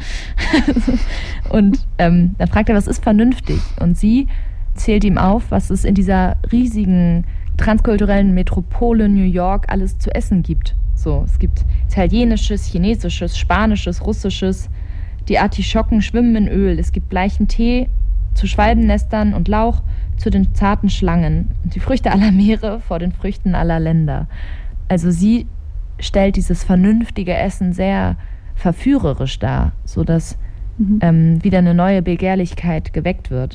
Und ähm, dann fragt er, was ist vernünftig? Und sie zählt ihm auf, was es in dieser riesigen transkulturellen Metropole New York alles zu essen gibt. So, es gibt italienisches, chinesisches, spanisches, russisches. Die Artischocken schwimmen in Öl. Es gibt bleichen Tee zu Schwalbennestern und Lauch zu den zarten Schlangen. Und die Früchte aller Meere vor den Früchten aller Länder. Also sie stellt dieses vernünftige Essen sehr verführerisch dar, sodass mhm. ähm, wieder eine neue Begehrlichkeit geweckt wird.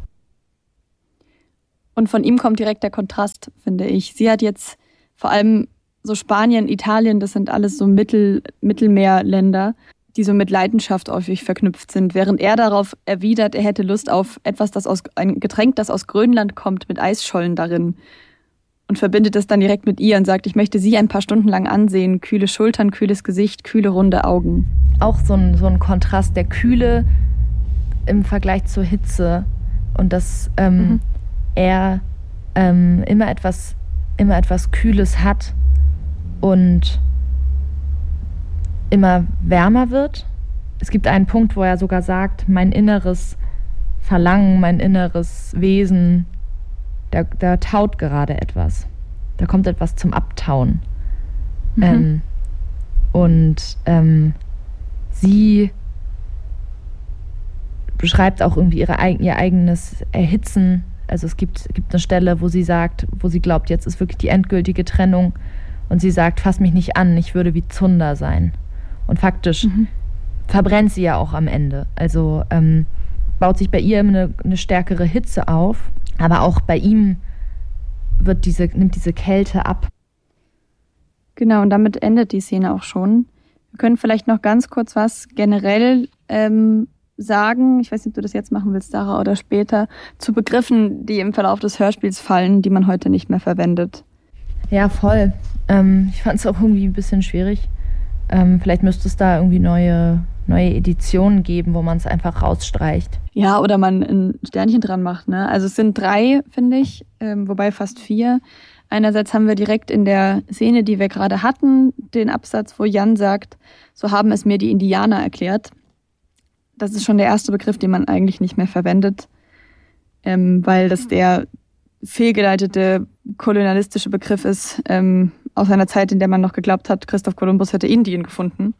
Und von ihm kommt direkt der Kontrast, finde ich. Sie hat jetzt vor allem so Spanien, Italien, das sind alles so Mittel, Mittelmeerländer, die so mit Leidenschaft häufig verknüpft sind, während er darauf erwidert, er hätte Lust auf etwas, das aus ein Getränk, das aus Grönland kommt, mit Eisschollen darin. und verbindet das dann direkt mit ihr und sagt, ich möchte sie ein paar Stunden lang ansehen. Kühle Schultern, kühles Gesicht, kühle, runde Augen. Auch so ein, so ein Kontrast, der Kühle im Vergleich zur Hitze. Und dass ähm, mhm. er ähm, immer etwas, immer etwas Kühles hat und immer wärmer wird. Es gibt einen Punkt, wo er sogar sagt, mein inneres Verlangen, mein inneres Wesen, da, da taut gerade etwas. Da kommt etwas zum Abtauen. Mhm. Ähm, und ähm, sie beschreibt auch irgendwie ihre, ihr eigenes Erhitzen. Also es gibt, gibt eine Stelle, wo sie sagt, wo sie glaubt, jetzt ist wirklich die endgültige Trennung. Und sie sagt, fass mich nicht an, ich würde wie Zunder sein. Und faktisch mhm. verbrennt sie ja auch am Ende. Also ähm, baut sich bei ihr eine, eine stärkere Hitze auf, aber auch bei ihm wird diese, nimmt diese Kälte ab. Genau, und damit endet die Szene auch schon. Wir können vielleicht noch ganz kurz was generell ähm, sagen, ich weiß nicht, ob du das jetzt machen willst, Sarah, oder später, zu Begriffen, die im Verlauf des Hörspiels fallen, die man heute nicht mehr verwendet. Ja, voll. Ähm, ich fand es auch irgendwie ein bisschen schwierig. Ähm, vielleicht müsste es da irgendwie neue, neue Editionen geben, wo man es einfach rausstreicht. Ja, oder man ein Sternchen dran macht. Ne? Also es sind drei, finde ich, ähm, wobei fast vier. Einerseits haben wir direkt in der Szene, die wir gerade hatten, den Absatz, wo Jan sagt, so haben es mir die Indianer erklärt. Das ist schon der erste Begriff, den man eigentlich nicht mehr verwendet, ähm, weil das der fehlgeleitete kolonialistische Begriff ist, ähm, aus einer Zeit, in der man noch geglaubt hat, Christoph Kolumbus hätte Indien gefunden.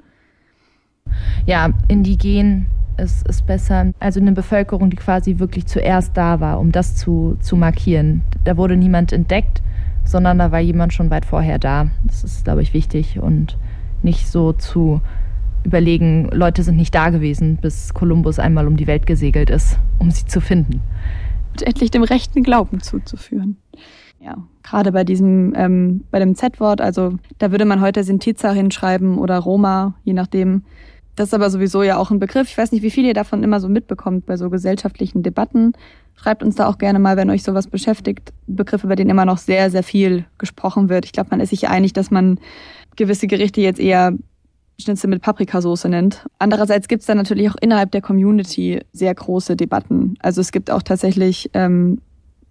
Ja, indigen ist, ist besser. Also eine Bevölkerung, die quasi wirklich zuerst da war, um das zu, zu markieren. Da wurde niemand entdeckt, sondern da war jemand schon weit vorher da. Das ist, glaube ich, wichtig und nicht so zu überlegen, Leute sind nicht da gewesen, bis Kolumbus einmal um die Welt gesegelt ist, um sie zu finden. Und endlich dem rechten Glauben zuzuführen. Ja, gerade bei diesem, ähm, bei dem Z-Wort, also da würde man heute Sintiza hinschreiben oder Roma, je nachdem. Das ist aber sowieso ja auch ein Begriff. Ich weiß nicht, wie viel ihr davon immer so mitbekommt bei so gesellschaftlichen Debatten. Schreibt uns da auch gerne mal, wenn euch sowas beschäftigt. Begriffe, bei denen immer noch sehr, sehr viel gesprochen wird. Ich glaube, man ist sich einig, dass man gewisse Gerichte jetzt eher Schnitzel mit Paprikasauce nennt. Andererseits gibt es da natürlich auch innerhalb der Community sehr große Debatten. Also es gibt auch tatsächlich ähm,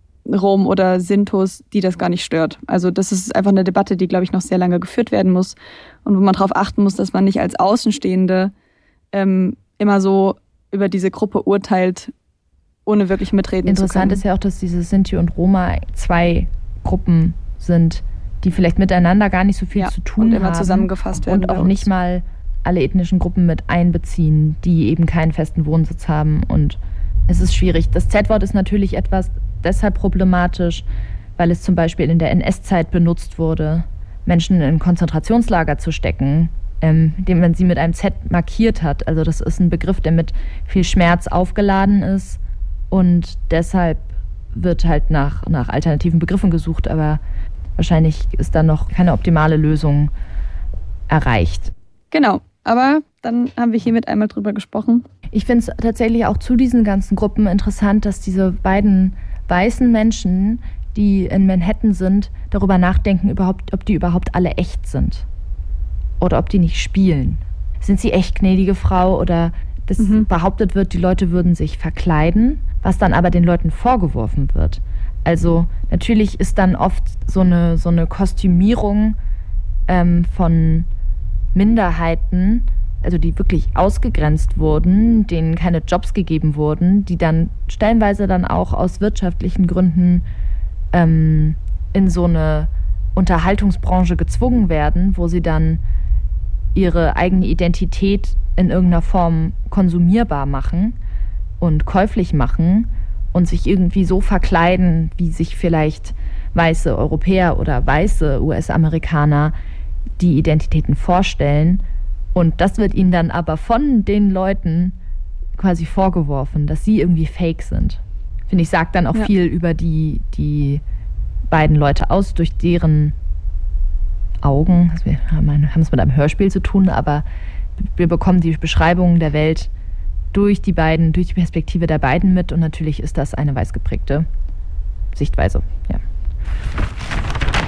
Rom oder Sintos, die das gar nicht stört. Also das ist einfach eine Debatte, die, glaube ich, noch sehr lange geführt werden muss und wo man darauf achten muss, dass man nicht als Außenstehende ähm, immer so über diese Gruppe urteilt, ohne wirklich mitreden zu können. Interessant ist ja auch, dass diese Sinti und Roma zwei Gruppen sind, die vielleicht miteinander gar nicht so viel ja, zu tun und immer haben zusammengefasst werden und auch nicht mal alle ethnischen Gruppen mit einbeziehen, die eben keinen festen Wohnsitz haben. Und es ist schwierig. Das Z-Wort ist natürlich etwas deshalb problematisch, weil es zum Beispiel in der N S-Zeit benutzt wurde, Menschen in Konzentrationslager zu stecken, ähm, indem man sie mit einem Z markiert hat. Also das ist ein Begriff, der mit viel Schmerz aufgeladen ist und deshalb wird halt nach, nach alternativen Begriffen gesucht, aber wahrscheinlich ist da noch keine optimale Lösung erreicht. Genau, aber dann haben wir hiermit einmal drüber gesprochen. Ich finde es tatsächlich auch zu diesen ganzen Gruppen interessant, dass diese beiden weißen Menschen, die in Manhattan sind, darüber nachdenken, überhaupt, ob die überhaupt alle echt sind. Oder ob die nicht spielen. Sind sie echt, gnädige Frau? Oder dass mhm. behauptet wird, die Leute würden sich verkleiden, was dann aber den Leuten vorgeworfen wird. Also natürlich ist dann oft so eine, so eine Kostümierung ähm, von Minderheiten, also die wirklich ausgegrenzt wurden, denen keine Jobs gegeben wurden, die dann stellenweise dann auch aus wirtschaftlichen Gründen ähm, in so eine Unterhaltungsbranche gezwungen werden, wo sie dann ihre eigene Identität in irgendeiner Form konsumierbar machen und käuflich machen und sich irgendwie so verkleiden, wie sich vielleicht weiße Europäer oder weiße U S-Amerikaner die Identitäten vorstellen. Und das wird ihnen dann aber von den Leuten quasi vorgeworfen, dass sie irgendwie fake sind. Finde ich, sagt dann auch ja. viel über die, die beiden Leute aus, durch deren Augen. Also wir haben es mit einem Hörspiel zu tun, aber wir bekommen die Beschreibungen der Welt durch die beiden, durch die Perspektive der beiden mit und natürlich ist das eine weiß geprägte Sichtweise. Ja.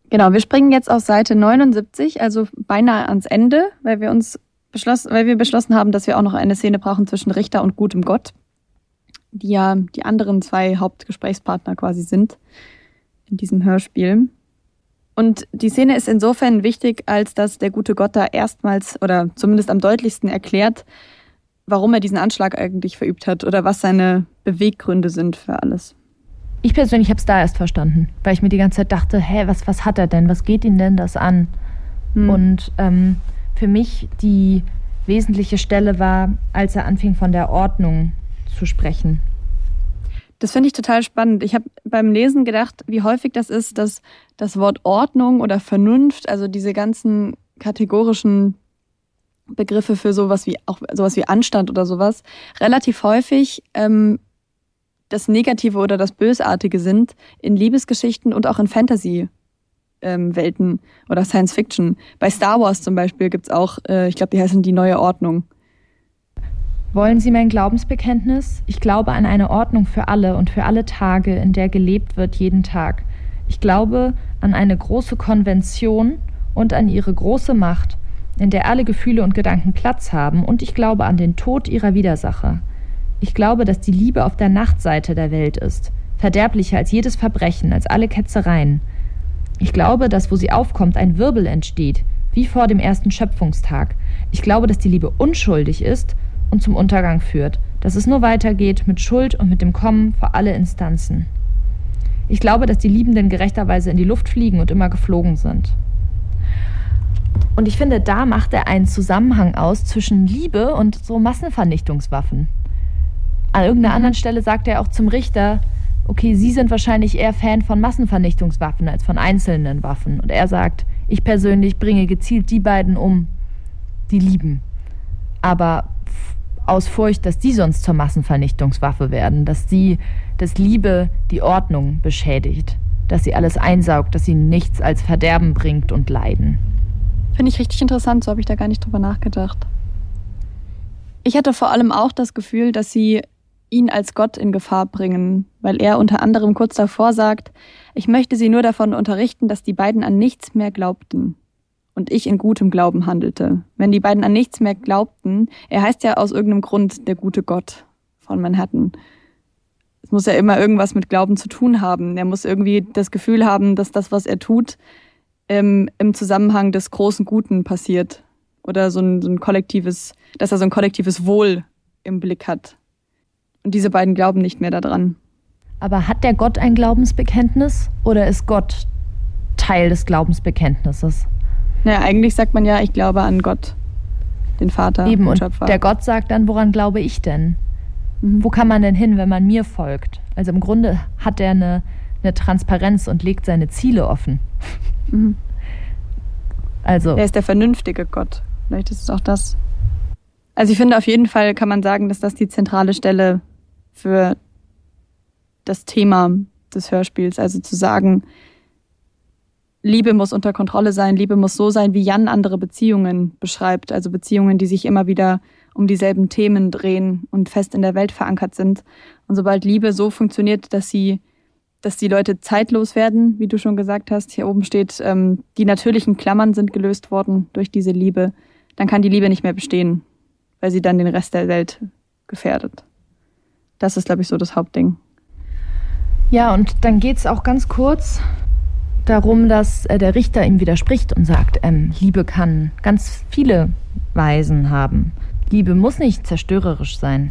Genau, wir springen jetzt auf Seite neunundsiebzig, also beinahe ans Ende, weil wir uns beschlossen, weil wir beschlossen haben, dass wir auch noch eine Szene brauchen zwischen Richter und gutem Gott, die ja die anderen zwei Hauptgesprächspartner quasi sind in diesem Hörspiel. Und die Szene ist insofern wichtig, als dass der gute Gott da erstmals oder zumindest am deutlichsten erklärt, warum er diesen Anschlag eigentlich verübt hat oder was seine Beweggründe sind für alles. Ich persönlich habe es da erst verstanden, weil ich mir die ganze Zeit dachte, hä, was, was hat er denn? Was geht ihn denn das an? Hm. Und ähm, für mich die wesentliche Stelle war, als er anfing, von der Ordnung zu sprechen. Das finde ich total spannend. Ich habe beim Lesen gedacht, wie häufig das ist, dass das Wort Ordnung oder Vernunft, also diese ganzen kategorischen Begriffe für sowas wie auch sowas wie Anstand oder sowas, relativ häufig ähm, das Negative oder das Bösartige sind in Liebesgeschichten und auch in Fantasy-Welten ähm, oder Science-Fiction. Bei Star Wars zum Beispiel gibt's auch, äh, ich glaube, die heißen die neue Ordnung. Wollen Sie mein Glaubensbekenntnis? Ich glaube an eine Ordnung für alle und für alle Tage, in der gelebt wird jeden Tag. Ich glaube an eine große Konvention und an ihre große Macht, in der alle Gefühle und Gedanken Platz haben, und ich glaube an den Tod ihrer Widersacher. Ich glaube, dass die Liebe auf der Nachtseite der Welt ist, verderblicher als jedes Verbrechen, als alle Ketzereien. Ich glaube, dass, wo sie aufkommt, ein Wirbel entsteht, wie vor dem ersten Schöpfungstag. Ich glaube, dass die Liebe unschuldig ist und zum Untergang führt, dass es nur weitergeht mit Schuld und mit dem Kommen vor alle Instanzen. Ich glaube, dass die Liebenden gerechterweise in die Luft fliegen und immer geflogen sind. Und ich finde, da macht er einen Zusammenhang aus zwischen Liebe und so Massenvernichtungswaffen. An irgendeiner anderen Stelle sagt er auch zum Richter, okay, Sie sind wahrscheinlich eher Fan von Massenvernichtungswaffen als von einzelnen Waffen. Und er sagt, ich persönlich bringe gezielt die beiden um, die lieben. Aber aus Furcht, dass die sonst zur Massenvernichtungswaffe werden, dass sie, dass Liebe die Ordnung beschädigt, dass sie alles einsaugt, dass sie nichts als Verderben bringt und Leiden. Finde ich richtig interessant, so habe ich da gar nicht drüber nachgedacht. Ich hatte vor allem auch das Gefühl, dass sie ihn als Gott in Gefahr bringen, weil er unter anderem kurz davor sagt, ich möchte sie nur davon unterrichten, dass die beiden an nichts mehr glaubten und ich in gutem Glauben handelte. Wenn die beiden an nichts mehr glaubten, er heißt ja aus irgendeinem Grund der gute Gott von Manhattan. Es muss ja immer irgendwas mit Glauben zu tun haben. Er muss irgendwie das Gefühl haben, dass das, was er tut, im, im Zusammenhang des großen Guten passiert. Oder so ein, so ein kollektives, dass er so ein kollektives Wohl im Blick hat. Und diese beiden glauben nicht mehr daran. Aber hat der Gott ein Glaubensbekenntnis oder ist Gott Teil des Glaubensbekenntnisses? Naja, eigentlich sagt man ja, ich glaube an Gott, den Vater. Eben, und und Schöpfer. Der Gott sagt dann, woran glaube ich denn? Mhm. Wo kann man denn hin, wenn man mir folgt? Also im Grunde hat er eine, eine Transparenz und legt seine Ziele offen. Mhm. Also. Er ist der vernünftige Gott. Vielleicht ist es auch das. Also ich finde, auf jeden Fall kann man sagen, dass das die zentrale Stelle für das Thema des Hörspiels, also zu sagen, Liebe muss unter Kontrolle sein, Liebe muss so sein, wie Jan andere Beziehungen beschreibt, also Beziehungen, die sich immer wieder um dieselben Themen drehen und fest in der Welt verankert sind. Und sobald Liebe so funktioniert, dass sie, dass die Leute zeitlos werden, wie du schon gesagt hast, hier oben steht, ähm, die natürlichen Klammern sind gelöst worden durch diese Liebe, dann kann die Liebe nicht mehr bestehen, weil sie dann den Rest der Welt gefährdet. Das ist, glaube ich, so das Hauptding. Ja, und dann geht es auch ganz kurz darum, dass äh, der Richter ihm widerspricht und sagt, ähm, Liebe kann ganz viele Weisen haben. Liebe muss nicht zerstörerisch sein.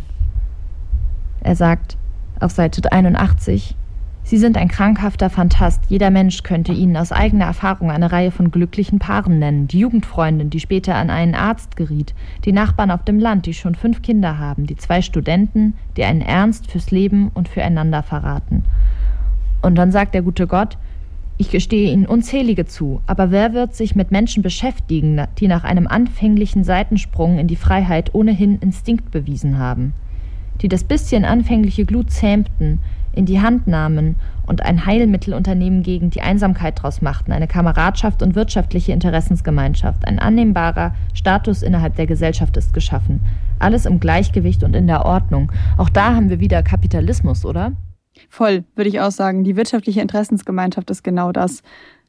Er sagt auf Seite einundachtzig, Sie sind ein krankhafter Phantast. Jeder Mensch könnte Ihnen aus eigener Erfahrung eine Reihe von glücklichen Paaren nennen. Die Jugendfreundin, die später an einen Arzt geriet. Die Nachbarn auf dem Land, die schon fünf Kinder haben. Die zwei Studenten, die einen Ernst fürs Leben und füreinander verraten. Und dann sagt der gute Gott, ich gestehe Ihnen unzählige zu, aber wer wird sich mit Menschen beschäftigen, die nach einem anfänglichen Seitensprung in die Freiheit ohnehin Instinkt bewiesen haben? Die das bisschen anfängliche Glut zähmten, in die Hand nahmen und ein Heilmittelunternehmen gegen die Einsamkeit draus machten, eine Kameradschaft und wirtschaftliche Interessensgemeinschaft, ein annehmbarer Status innerhalb der Gesellschaft ist geschaffen. Alles im Gleichgewicht und in der Ordnung. Auch da haben wir wieder Kapitalismus, oder? Voll, würde ich auch sagen. Die wirtschaftliche Interessensgemeinschaft ist genau das.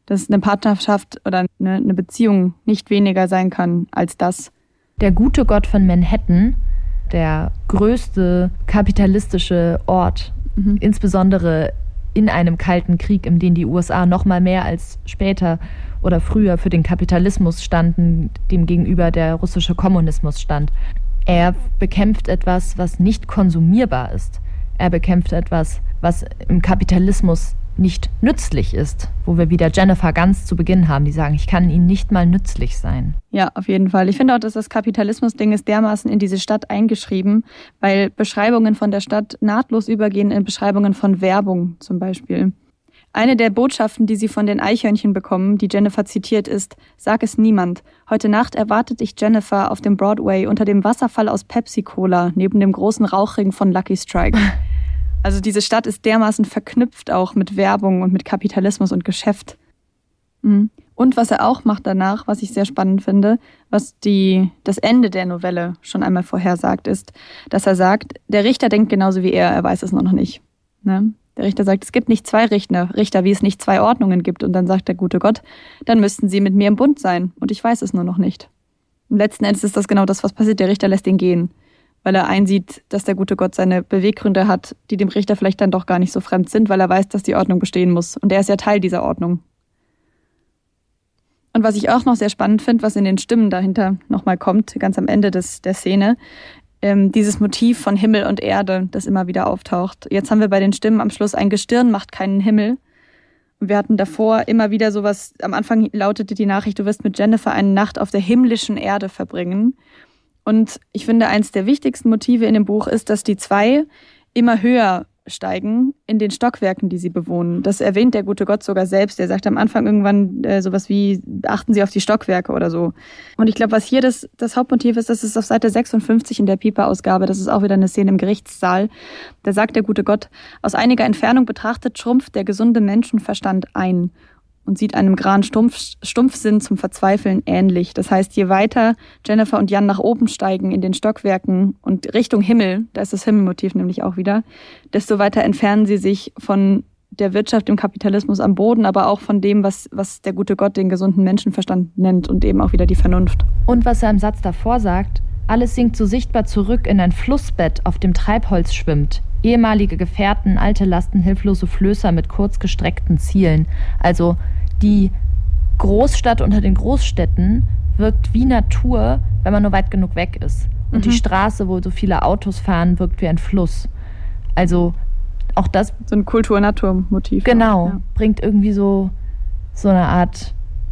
dass eine Partnerschaft oder eine, eine Beziehung nicht weniger sein kann als das. Der gute Gott von Manhattan, der größte kapitalistische Ort, mhm. insbesondere in einem kalten Krieg, in dem die U S A noch mal mehr als später oder früher für den Kapitalismus standen, dem gegenüber der russische Kommunismus stand. Er bekämpft etwas, was nicht konsumierbar ist. Er bekämpft etwas, was im Kapitalismus nicht nützlich ist, wo wir wieder Jennifer ganz zu Beginn haben, die sagen, ich kann ihnen nicht mal nützlich sein. Ja, auf jeden Fall. Ich finde auch, dass das Kapitalismus-Ding ist dermaßen in diese Stadt eingeschrieben, weil Beschreibungen von der Stadt nahtlos übergehen in Beschreibungen von Werbung zum Beispiel. Eine der Botschaften, die sie von den Eichhörnchen bekommen, die Jennifer zitiert, ist: Sag es niemand. Heute Nacht erwartet dich Jennifer auf dem Broadway unter dem Wasserfall aus Pepsi-Cola neben dem großen Rauchring von Lucky Strike. Also diese Stadt ist dermaßen verknüpft auch mit Werbung und mit Kapitalismus und Geschäft. Und was er auch macht danach, was ich sehr spannend finde, was die, das Ende der Novelle schon einmal vorhersagt, ist, dass er sagt, der Richter denkt genauso wie er, er weiß es nur noch nicht. Ne? Der Richter sagt, es gibt nicht zwei Richter, Richter, wie es nicht zwei Ordnungen gibt. Und dann sagt der gute Gott, dann müssten sie mit mir im Bund sein. Und ich weiß es nur noch nicht. Und letzten Endes ist das genau das, was passiert. Der Richter lässt ihn gehen, weil er einsieht, dass der gute Gott seine Beweggründe hat, die dem Richter vielleicht dann doch gar nicht so fremd sind, weil er weiß, dass die Ordnung bestehen muss. Und er ist ja Teil dieser Ordnung. Und was ich auch noch sehr spannend finde, was in den Stimmen dahinter nochmal kommt, ganz am Ende des, der Szene, ähm, dieses Motiv von Himmel und Erde, das immer wieder auftaucht. Jetzt haben wir bei den Stimmen am Schluss, ein Gestirn macht keinen Himmel. Und wir hatten davor immer wieder sowas, am Anfang lautete die Nachricht, du wirst mit Jennifer eine Nacht auf der himmlischen Erde verbringen. Und ich finde, eins der wichtigsten Motive in dem Buch ist, dass die zwei immer höher steigen in den Stockwerken, die sie bewohnen. Das erwähnt der gute Gott sogar selbst. Er sagt am Anfang irgendwann äh, sowas wie, achten Sie auf die Stockwerke oder so. Und ich glaube, was hier das, das Hauptmotiv ist, das ist auf Seite sechsundfünfzig in der Piper-Ausgabe, das ist auch wieder eine Szene im Gerichtssaal. Da sagt der gute Gott, aus einiger Entfernung betrachtet schrumpft der gesunde Menschenverstand ein und sieht einem grauen Stumpf, Stumpfsinn zum Verzweifeln ähnlich. Das heißt, je weiter Jennifer und Jan nach oben steigen in den Stockwerken und Richtung Himmel, da ist das Himmelmotiv nämlich auch wieder, desto weiter entfernen sie sich von der Wirtschaft, dem Kapitalismus am Boden, aber auch von dem, was, was der gute Gott den gesunden Menschenverstand nennt und eben auch wieder die Vernunft. Und was er im Satz davor sagt, alles sinkt so sichtbar zurück in ein Flussbett, auf dem Treibholz schwimmt. Ehemalige Gefährten, alte Lasten, hilflose Flößer mit kurz gestreckten Zielen. Also die Großstadt unter den Großstädten wirkt wie Natur, wenn man nur weit genug weg ist. Und mhm. die Straße, wo so viele Autos fahren, wirkt wie ein Fluss. Also auch das... So ein Kultur-Natur-Motiv. Genau, ja. Bringt irgendwie so, so eine Art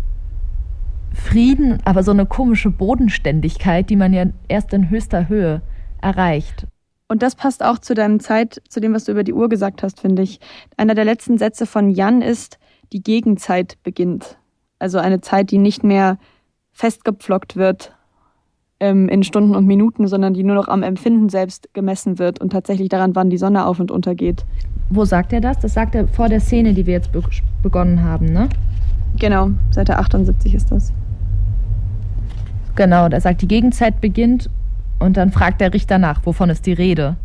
Frieden, aber so eine komische Bodenständigkeit, die man ja erst in höchster Höhe erreicht. Und das passt auch zu deinem Zeit, zu dem, was du über die Uhr gesagt hast, finde ich. Einer der letzten Sätze von Jan ist, die Gegenzeit beginnt. Also eine Zeit, die nicht mehr festgepflockt wird ähm, in Stunden und Minuten, sondern die nur noch am Empfinden selbst gemessen wird und tatsächlich daran, wann die Sonne auf und untergeht. Wo sagt er das? Das sagt er vor der Szene, die wir jetzt be- begonnen haben, ne? Genau, Seite achtundsiebzig ist das. Genau, er sagt, die Gegenzeit beginnt und dann fragt der Richter nach, wovon ist die Rede?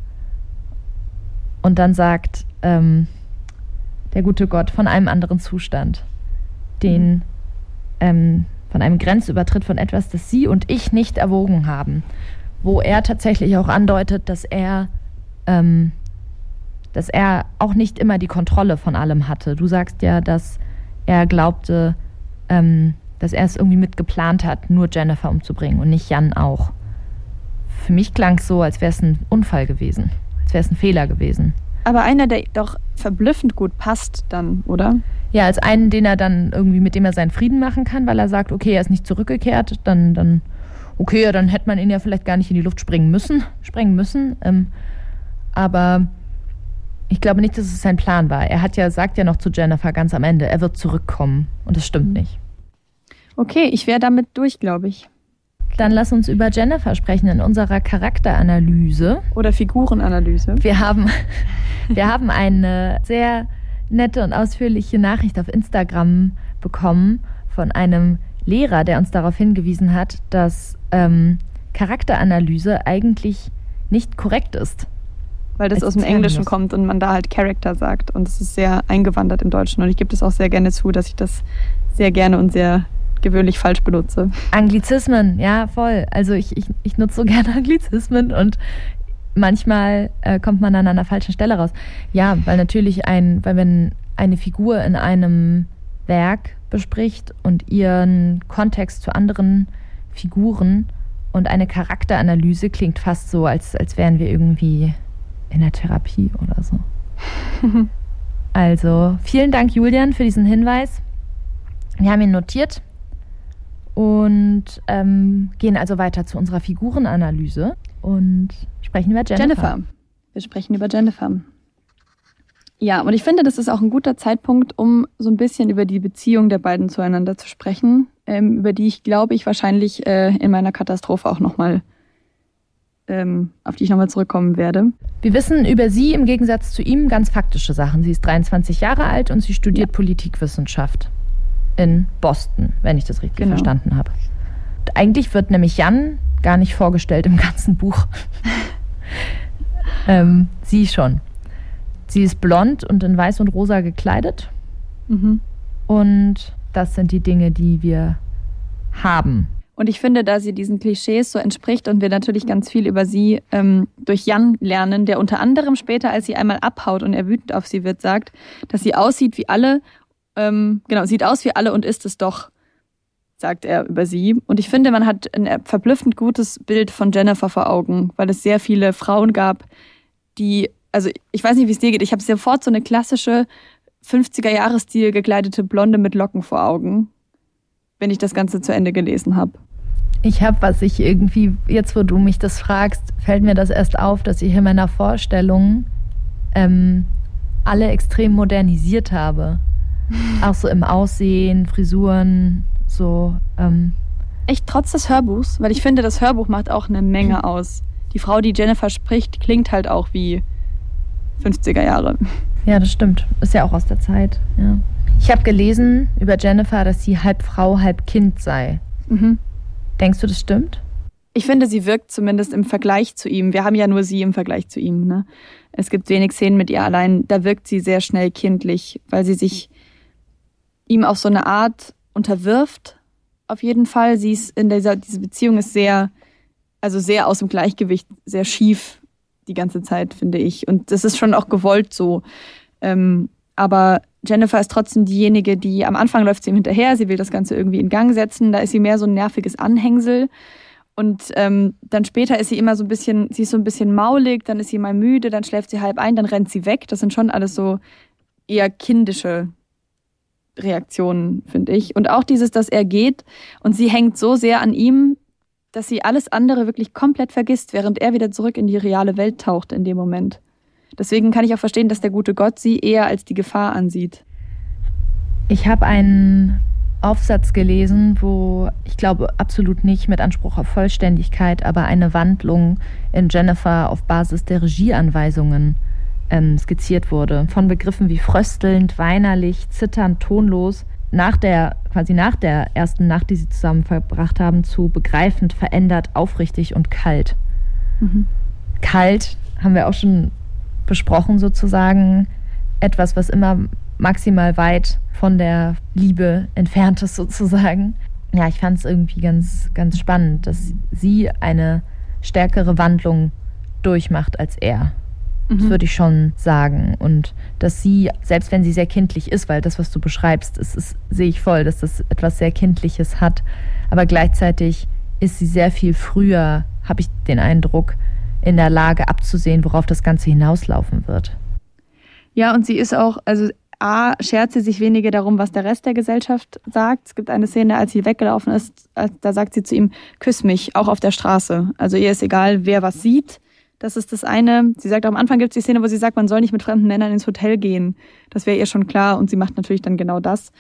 Und dann sagt ähm, der gute Gott von einem anderen Zustand, den ähm, von einem Grenzübertritt von etwas, das Sie und ich nicht erwogen haben, wo er tatsächlich auch andeutet, dass er, ähm, dass er auch nicht immer die Kontrolle von allem hatte. Du sagst ja, dass er glaubte, ähm, dass er es irgendwie mitgeplant hat, nur Jennifer umzubringen und nicht Jan auch. Für mich klang es so, als wäre es ein Unfall gewesen, als wäre es ein Fehler gewesen. Aber einer, der doch verblüffend gut passt dann, oder? Ja, als einen, den er dann irgendwie, mit dem er seinen Frieden machen kann, weil er sagt, okay, er ist nicht zurückgekehrt, dann, dann okay, dann hätte man ihn ja vielleicht gar nicht in die Luft springen müssen, sprengen müssen. Ähm, aber ich glaube nicht, dass es sein Plan war. Er hat ja, sagt ja noch zu Jennifer ganz am Ende, er wird zurückkommen. Und das stimmt nicht. Okay, ich wäre damit durch, glaube ich. Dann lass uns über Jennifer sprechen in unserer Charakteranalyse. Oder Figurenanalyse. Wir haben, wir haben eine sehr nette und ausführliche Nachricht auf Instagram bekommen von einem Lehrer, der uns darauf hingewiesen hat, dass ähm, Charakteranalyse eigentlich nicht korrekt ist. Weil das aus dem Englischen kommt und man da halt Character sagt. Und es ist sehr eingewandert im Deutschen. Und ich gebe das auch sehr gerne zu, dass ich das sehr gerne und sehr gewöhnlich falsch benutze. Anglizismen, ja, voll. Also ich, ich, ich nutze so gerne Anglizismen und manchmal äh, kommt man an einer falschen Stelle raus. Ja, weil natürlich ein, weil wenn eine Figur in einem Werk bespricht und ihren Kontext zu anderen Figuren und eine Charakteranalyse klingt fast so, als, als wären wir irgendwie in der Therapie oder so. Also, vielen Dank, Julian, für diesen Hinweis. Wir haben ihn notiert und ähm, gehen also weiter zu unserer Figurenanalyse und sprechen über Jennifer. Jennifer. Wir sprechen über Jennifer. Ja, und ich finde, das ist auch ein guter Zeitpunkt, um so ein bisschen über die Beziehung der beiden zueinander zu sprechen, ähm, über die ich, glaube ich, wahrscheinlich äh, in meiner Katastrophe auch nochmal, ähm, auf die ich nochmal zurückkommen werde. Wir wissen über sie im Gegensatz zu ihm ganz faktische Sachen. Sie ist dreiundzwanzig Jahre alt und sie studiert ja. Politikwissenschaft in Boston, wenn ich das richtig genau. verstanden habe. Eigentlich wird nämlich Jan gar nicht vorgestellt im ganzen Buch. ähm, sie schon. Sie ist blond und in weiß und rosa gekleidet. Mhm. Und das sind die Dinge, die wir haben. Und ich finde, da sie diesen Klischees so entspricht und wir natürlich ganz viel über sie ähm, durch Jan lernen, der unter anderem später, als sie einmal abhaut und er wütend auf sie wird, sagt, dass sie aussieht wie alle, ähm, genau, sieht aus wie alle und ist es doch, sagt er über sie. Und ich finde, man hat ein verblüffend gutes Bild von Jennifer vor Augen, weil es sehr viele Frauen gab, die, also ich weiß nicht, wie es dir geht, ich habe sofort so eine klassische fünfziger-Jahres-Stil gekleidete Blonde mit Locken vor Augen, wenn ich das Ganze zu Ende gelesen habe. Ich habe, was ich irgendwie, jetzt wo du mich das fragst, fällt mir das erst auf, dass ich in meiner Vorstellung ähm, alle extrem modernisiert habe. Auch so im Aussehen, Frisuren, so. Ähm. Echt, trotz des Hörbuchs? Weil ich finde, das Hörbuch macht auch eine Menge aus. Die Frau, die Jennifer spricht, klingt halt auch wie fünfziger Jahre. Ja, das stimmt. Ist ja auch aus der Zeit. Ja. Ich habe gelesen über Jennifer, dass sie halb Frau, halb Kind sei. Mhm. Denkst du, das stimmt? Ich finde, sie wirkt zumindest im Vergleich zu ihm. Wir haben ja nur sie im Vergleich zu ihm. Ne? Es gibt wenig Szenen mit ihr allein. Da wirkt sie sehr schnell kindlich, weil sie sich ihm auf so eine Art unterwirft. Auf jeden Fall. Sie ist in dieser diese Beziehung ist sehr, also sehr aus dem Gleichgewicht, sehr schief die ganze Zeit, finde ich. Und das ist schon auch gewollt so. Ähm, aber Jennifer ist trotzdem diejenige, die am Anfang läuft sie ihm hinterher, sie will das Ganze irgendwie in Gang setzen, da ist sie mehr so ein nerviges Anhängsel und ähm, dann später ist sie immer so ein bisschen, sie ist so ein bisschen maulig, dann ist sie mal müde, dann schläft sie halb ein, dann rennt sie weg. Das sind schon alles so eher kindische Reaktionen, finde ich. Und auch dieses, dass er geht und sie hängt so sehr an ihm, dass sie alles andere wirklich komplett vergisst, während er wieder zurück in die reale Welt taucht in dem Moment. Deswegen kann ich auch verstehen, dass der gute Gott sie eher als die Gefahr ansieht. Ich habe einen Aufsatz gelesen, wo ich glaube absolut nicht mit Anspruch auf Vollständigkeit, aber eine Wandlung in Jennifer auf Basis der Regieanweisungen ähm, skizziert wurde. Von Begriffen wie fröstelnd, weinerlich, zitternd, tonlos, nach der, quasi nach der ersten Nacht, die sie zusammen verbracht haben, zu begreifend, verändert, aufrichtig und kalt. Mhm. Kalt haben wir auch schon besprochen sozusagen, etwas, was immer maximal weit von der Liebe entfernt ist sozusagen. Ja, ich fand es irgendwie ganz, ganz spannend, dass sie eine stärkere Wandlung durchmacht als er. Mhm. Das würde ich schon sagen. Und dass sie, selbst wenn sie sehr kindlich ist, weil das, was du beschreibst, ist, ist, sehe ich voll, dass das etwas sehr Kindliches hat, aber gleichzeitig ist sie sehr viel früher, habe ich den Eindruck, in der Lage abzusehen, worauf das Ganze hinauslaufen wird. Ja, und sie ist auch, also A, schert sie sich weniger darum, was der Rest der Gesellschaft sagt. Es gibt eine Szene, als sie weggelaufen ist, da sagt sie zu ihm, küss mich, auch auf der Straße. Also ihr ist egal, wer was sieht. Das ist das eine. Sie sagt, auch am Anfang gibt es die Szene, wo sie sagt, man soll nicht mit fremden Männern ins Hotel gehen. Das wäre ihr schon klar und sie macht natürlich dann genau das.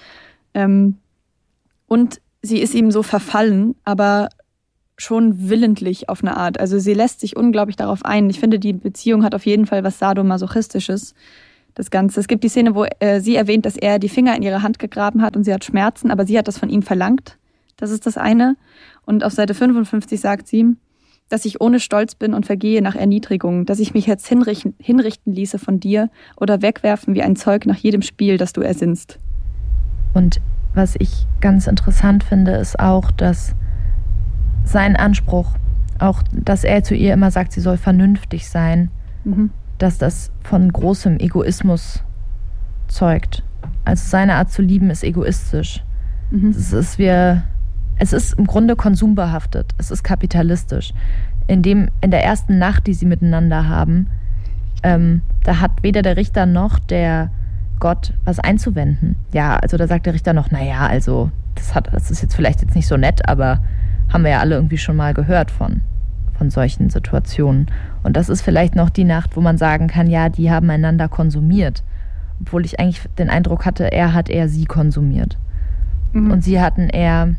Und sie ist ihm so verfallen, aber schon willentlich auf eine Art. Also sie lässt sich unglaublich darauf ein. Ich finde, die Beziehung hat auf jeden Fall was Sadomasochistisches. Das Ganze. Es gibt die Szene, wo äh, sie erwähnt, dass er die Finger in ihre Hand gegraben hat und sie hat Schmerzen, aber sie hat das von ihm verlangt. Das ist das eine. Und auf Seite fünfundfünfzig sagt sie, dass ich ohne Stolz bin und vergehe nach Erniedrigung, dass ich mich jetzt hinrichten, hinrichten ließe von dir oder wegwerfen wie ein Zeug nach jedem Spiel, das du ersinnst. Und was ich ganz interessant finde, ist auch, dass sein Anspruch, auch dass er zu ihr immer sagt, sie soll vernünftig sein, mhm. dass das von großem Egoismus zeugt. Also seine Art zu lieben ist egoistisch. Mhm. Es ist, wir, es ist im Grunde konsumbehaftet. Es ist kapitalistisch. In, dem, in der ersten Nacht, die sie miteinander haben, ähm, da hat weder der Richter noch der Gott was einzuwenden. Ja, also da sagt der Richter noch, naja, also das, hat, das ist jetzt vielleicht jetzt nicht so nett, aber haben wir ja alle irgendwie schon mal gehört von, von solchen Situationen. Und das ist vielleicht noch die Nacht, wo man sagen kann, ja, die haben einander konsumiert. Obwohl ich eigentlich den Eindruck hatte, er hat eher sie konsumiert. Mhm. Und sie hatten eher,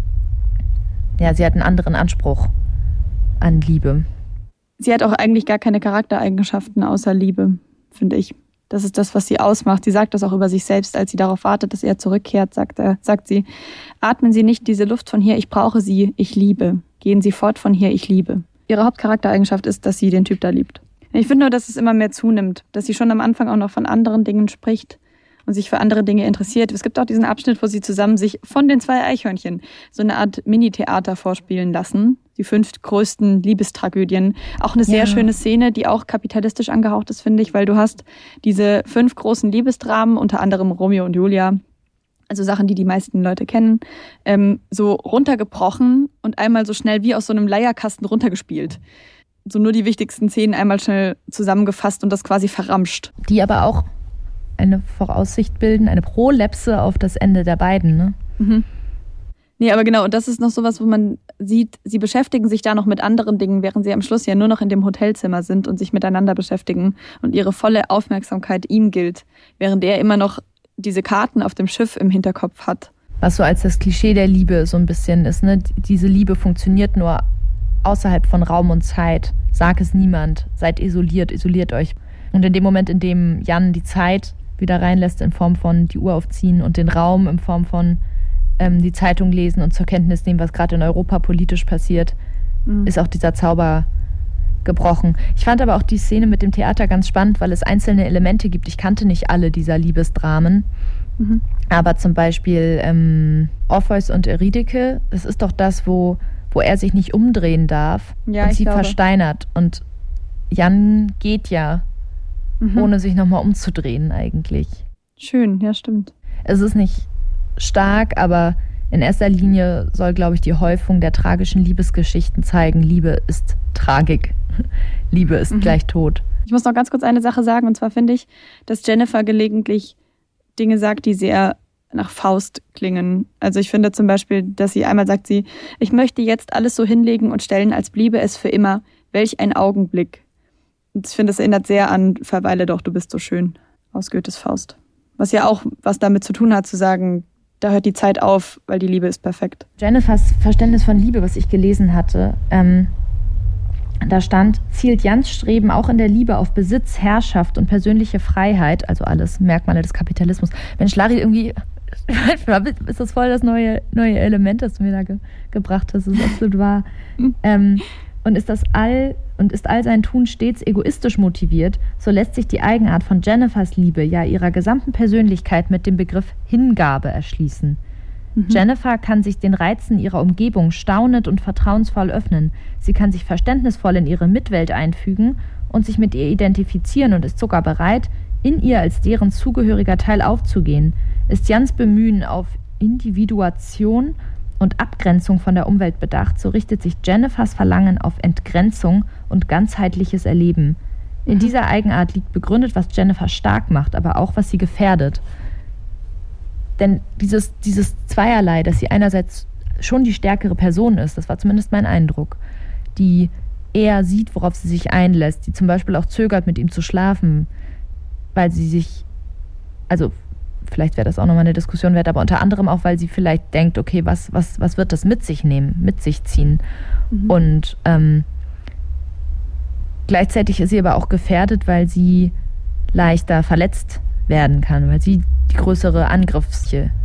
ja, sie hatten einen anderen Anspruch an Liebe. Sie hat auch eigentlich gar keine Charaktereigenschaften außer Liebe, finde ich. Das ist das, was sie ausmacht. Sie sagt das auch über sich selbst, als sie darauf wartet, dass er zurückkehrt, sagt, er, sagt sie, atmen Sie nicht diese Luft von hier, ich brauche Sie, ich liebe. Gehen Sie fort von hier, ich liebe. Ihre Hauptcharaktereigenschaft ist, dass sie den Typ da liebt. Ich finde nur, dass es immer mehr zunimmt, dass sie schon am Anfang auch noch von anderen Dingen spricht und sich für andere Dinge interessiert. Es gibt auch diesen Abschnitt, wo sie zusammen sich von den zwei Eichhörnchen so eine Art Mini-Theater vorspielen lassen. Die fünf größten Liebestragödien. Auch eine sehr ja. schöne Szene, die auch kapitalistisch angehaucht ist, finde ich, weil du hast diese fünf großen Liebesdramen, unter anderem Romeo und Julia, also Sachen, die die meisten Leute kennen, ähm, so runtergebrochen und einmal so schnell wie aus so einem Leierkasten runtergespielt. So nur die wichtigsten Szenen einmal schnell zusammengefasst und das quasi verramscht. Die aber auch eine Voraussicht bilden, eine Prolepse auf das Ende der beiden, ne? Mhm. Nee, aber genau, und das ist noch sowas, wo man sieht, sie beschäftigen sich da noch mit anderen Dingen, während sie am Schluss ja nur noch in dem Hotelzimmer sind und sich miteinander beschäftigen und ihre volle Aufmerksamkeit ihm gilt, während er immer noch diese Karten auf dem Schiff im Hinterkopf hat. Was so als das Klischee der Liebe so ein bisschen ist, ne? Diese Liebe funktioniert nur außerhalb von Raum und Zeit. Sag es niemand. Seid isoliert, isoliert euch. Und in dem Moment, in dem Jan die Zeit wieder reinlässt in Form von die Uhr aufziehen und den Raum in Form von ähm, die Zeitung lesen und zur Kenntnis nehmen, was gerade in Europa politisch passiert, mhm. ist auch dieser Zauber gebrochen. Ich fand aber auch die Szene mit dem Theater ganz spannend, weil es einzelne Elemente gibt. Ich kannte nicht alle dieser Liebesdramen. Mhm. Aber zum Beispiel ähm, Orpheus und Eurydike, das ist doch das, wo wo er sich nicht umdrehen darf ja, und sie glaube. versteinert. Und Jan geht ja, mhm. ohne sich nochmal umzudrehen eigentlich. Schön, ja, stimmt. Es ist nicht stark, aber in erster Linie soll, glaube ich, die Häufung der tragischen Liebesgeschichten zeigen, Liebe ist Tragik. Liebe ist mhm. gleich Tod. Ich muss noch ganz kurz eine Sache sagen, und zwar finde ich, dass Jennifer gelegentlich Dinge sagt, die sehr nach Faust klingen. Also ich finde zum Beispiel, dass sie einmal sagt, sie, ich möchte jetzt alles so hinlegen und stellen, als bliebe es für immer. Welch ein Augenblick. Und ich finde, es erinnert sehr an Verweile doch, du bist so schön aus Goethes Faust. Was ja auch was damit zu tun hat, zu sagen, da hört die Zeit auf, weil die Liebe ist perfekt. Jennifers Verständnis von Liebe, was ich gelesen hatte, ähm, da stand, zielt Jans Streben auch in der Liebe auf Besitz, Herrschaft und persönliche Freiheit, also alles Merkmale des Kapitalismus. Mensch, Larry, irgendwie ist das voll das neue, neue Element, das du mir da ge- gebracht hast. Das ist absolut wahr. ähm, und ist das all und ist all sein Tun stets egoistisch motiviert, so lässt sich die Eigenart von Jennifers Liebe, ja ihrer gesamten Persönlichkeit mit dem Begriff Hingabe erschließen. Mhm. Jennifer kann sich den Reizen ihrer Umgebung staunend und vertrauensvoll öffnen. Sie kann sich verständnisvoll in ihre Mitwelt einfügen und sich mit ihr identifizieren und ist sogar bereit, in ihr als deren zugehöriger Teil aufzugehen. Ist Jans Bemühen auf Individuation und Abgrenzung von der Umwelt bedacht, so richtet sich Jennifers Verlangen auf Entgrenzung und ganzheitliches Erleben. In mhm. dieser Eigenart liegt begründet, was Jennifer stark macht, aber auch, was sie gefährdet. Denn dieses, dieses Zweierlei, dass sie einerseits schon die stärkere Person ist, das war zumindest mein Eindruck, die eher sieht, worauf sie sich einlässt, die zum Beispiel auch zögert, mit ihm zu schlafen, weil sie sich, also vielleicht wäre das auch nochmal eine Diskussion wert, aber unter anderem auch, weil sie vielleicht denkt, okay, was, was, was wird das mit sich nehmen, mit sich ziehen? Mhm. Und ähm, gleichzeitig ist sie aber auch gefährdet, weil sie leichter verletzt werden kann, weil sie die größere Angriffsfläche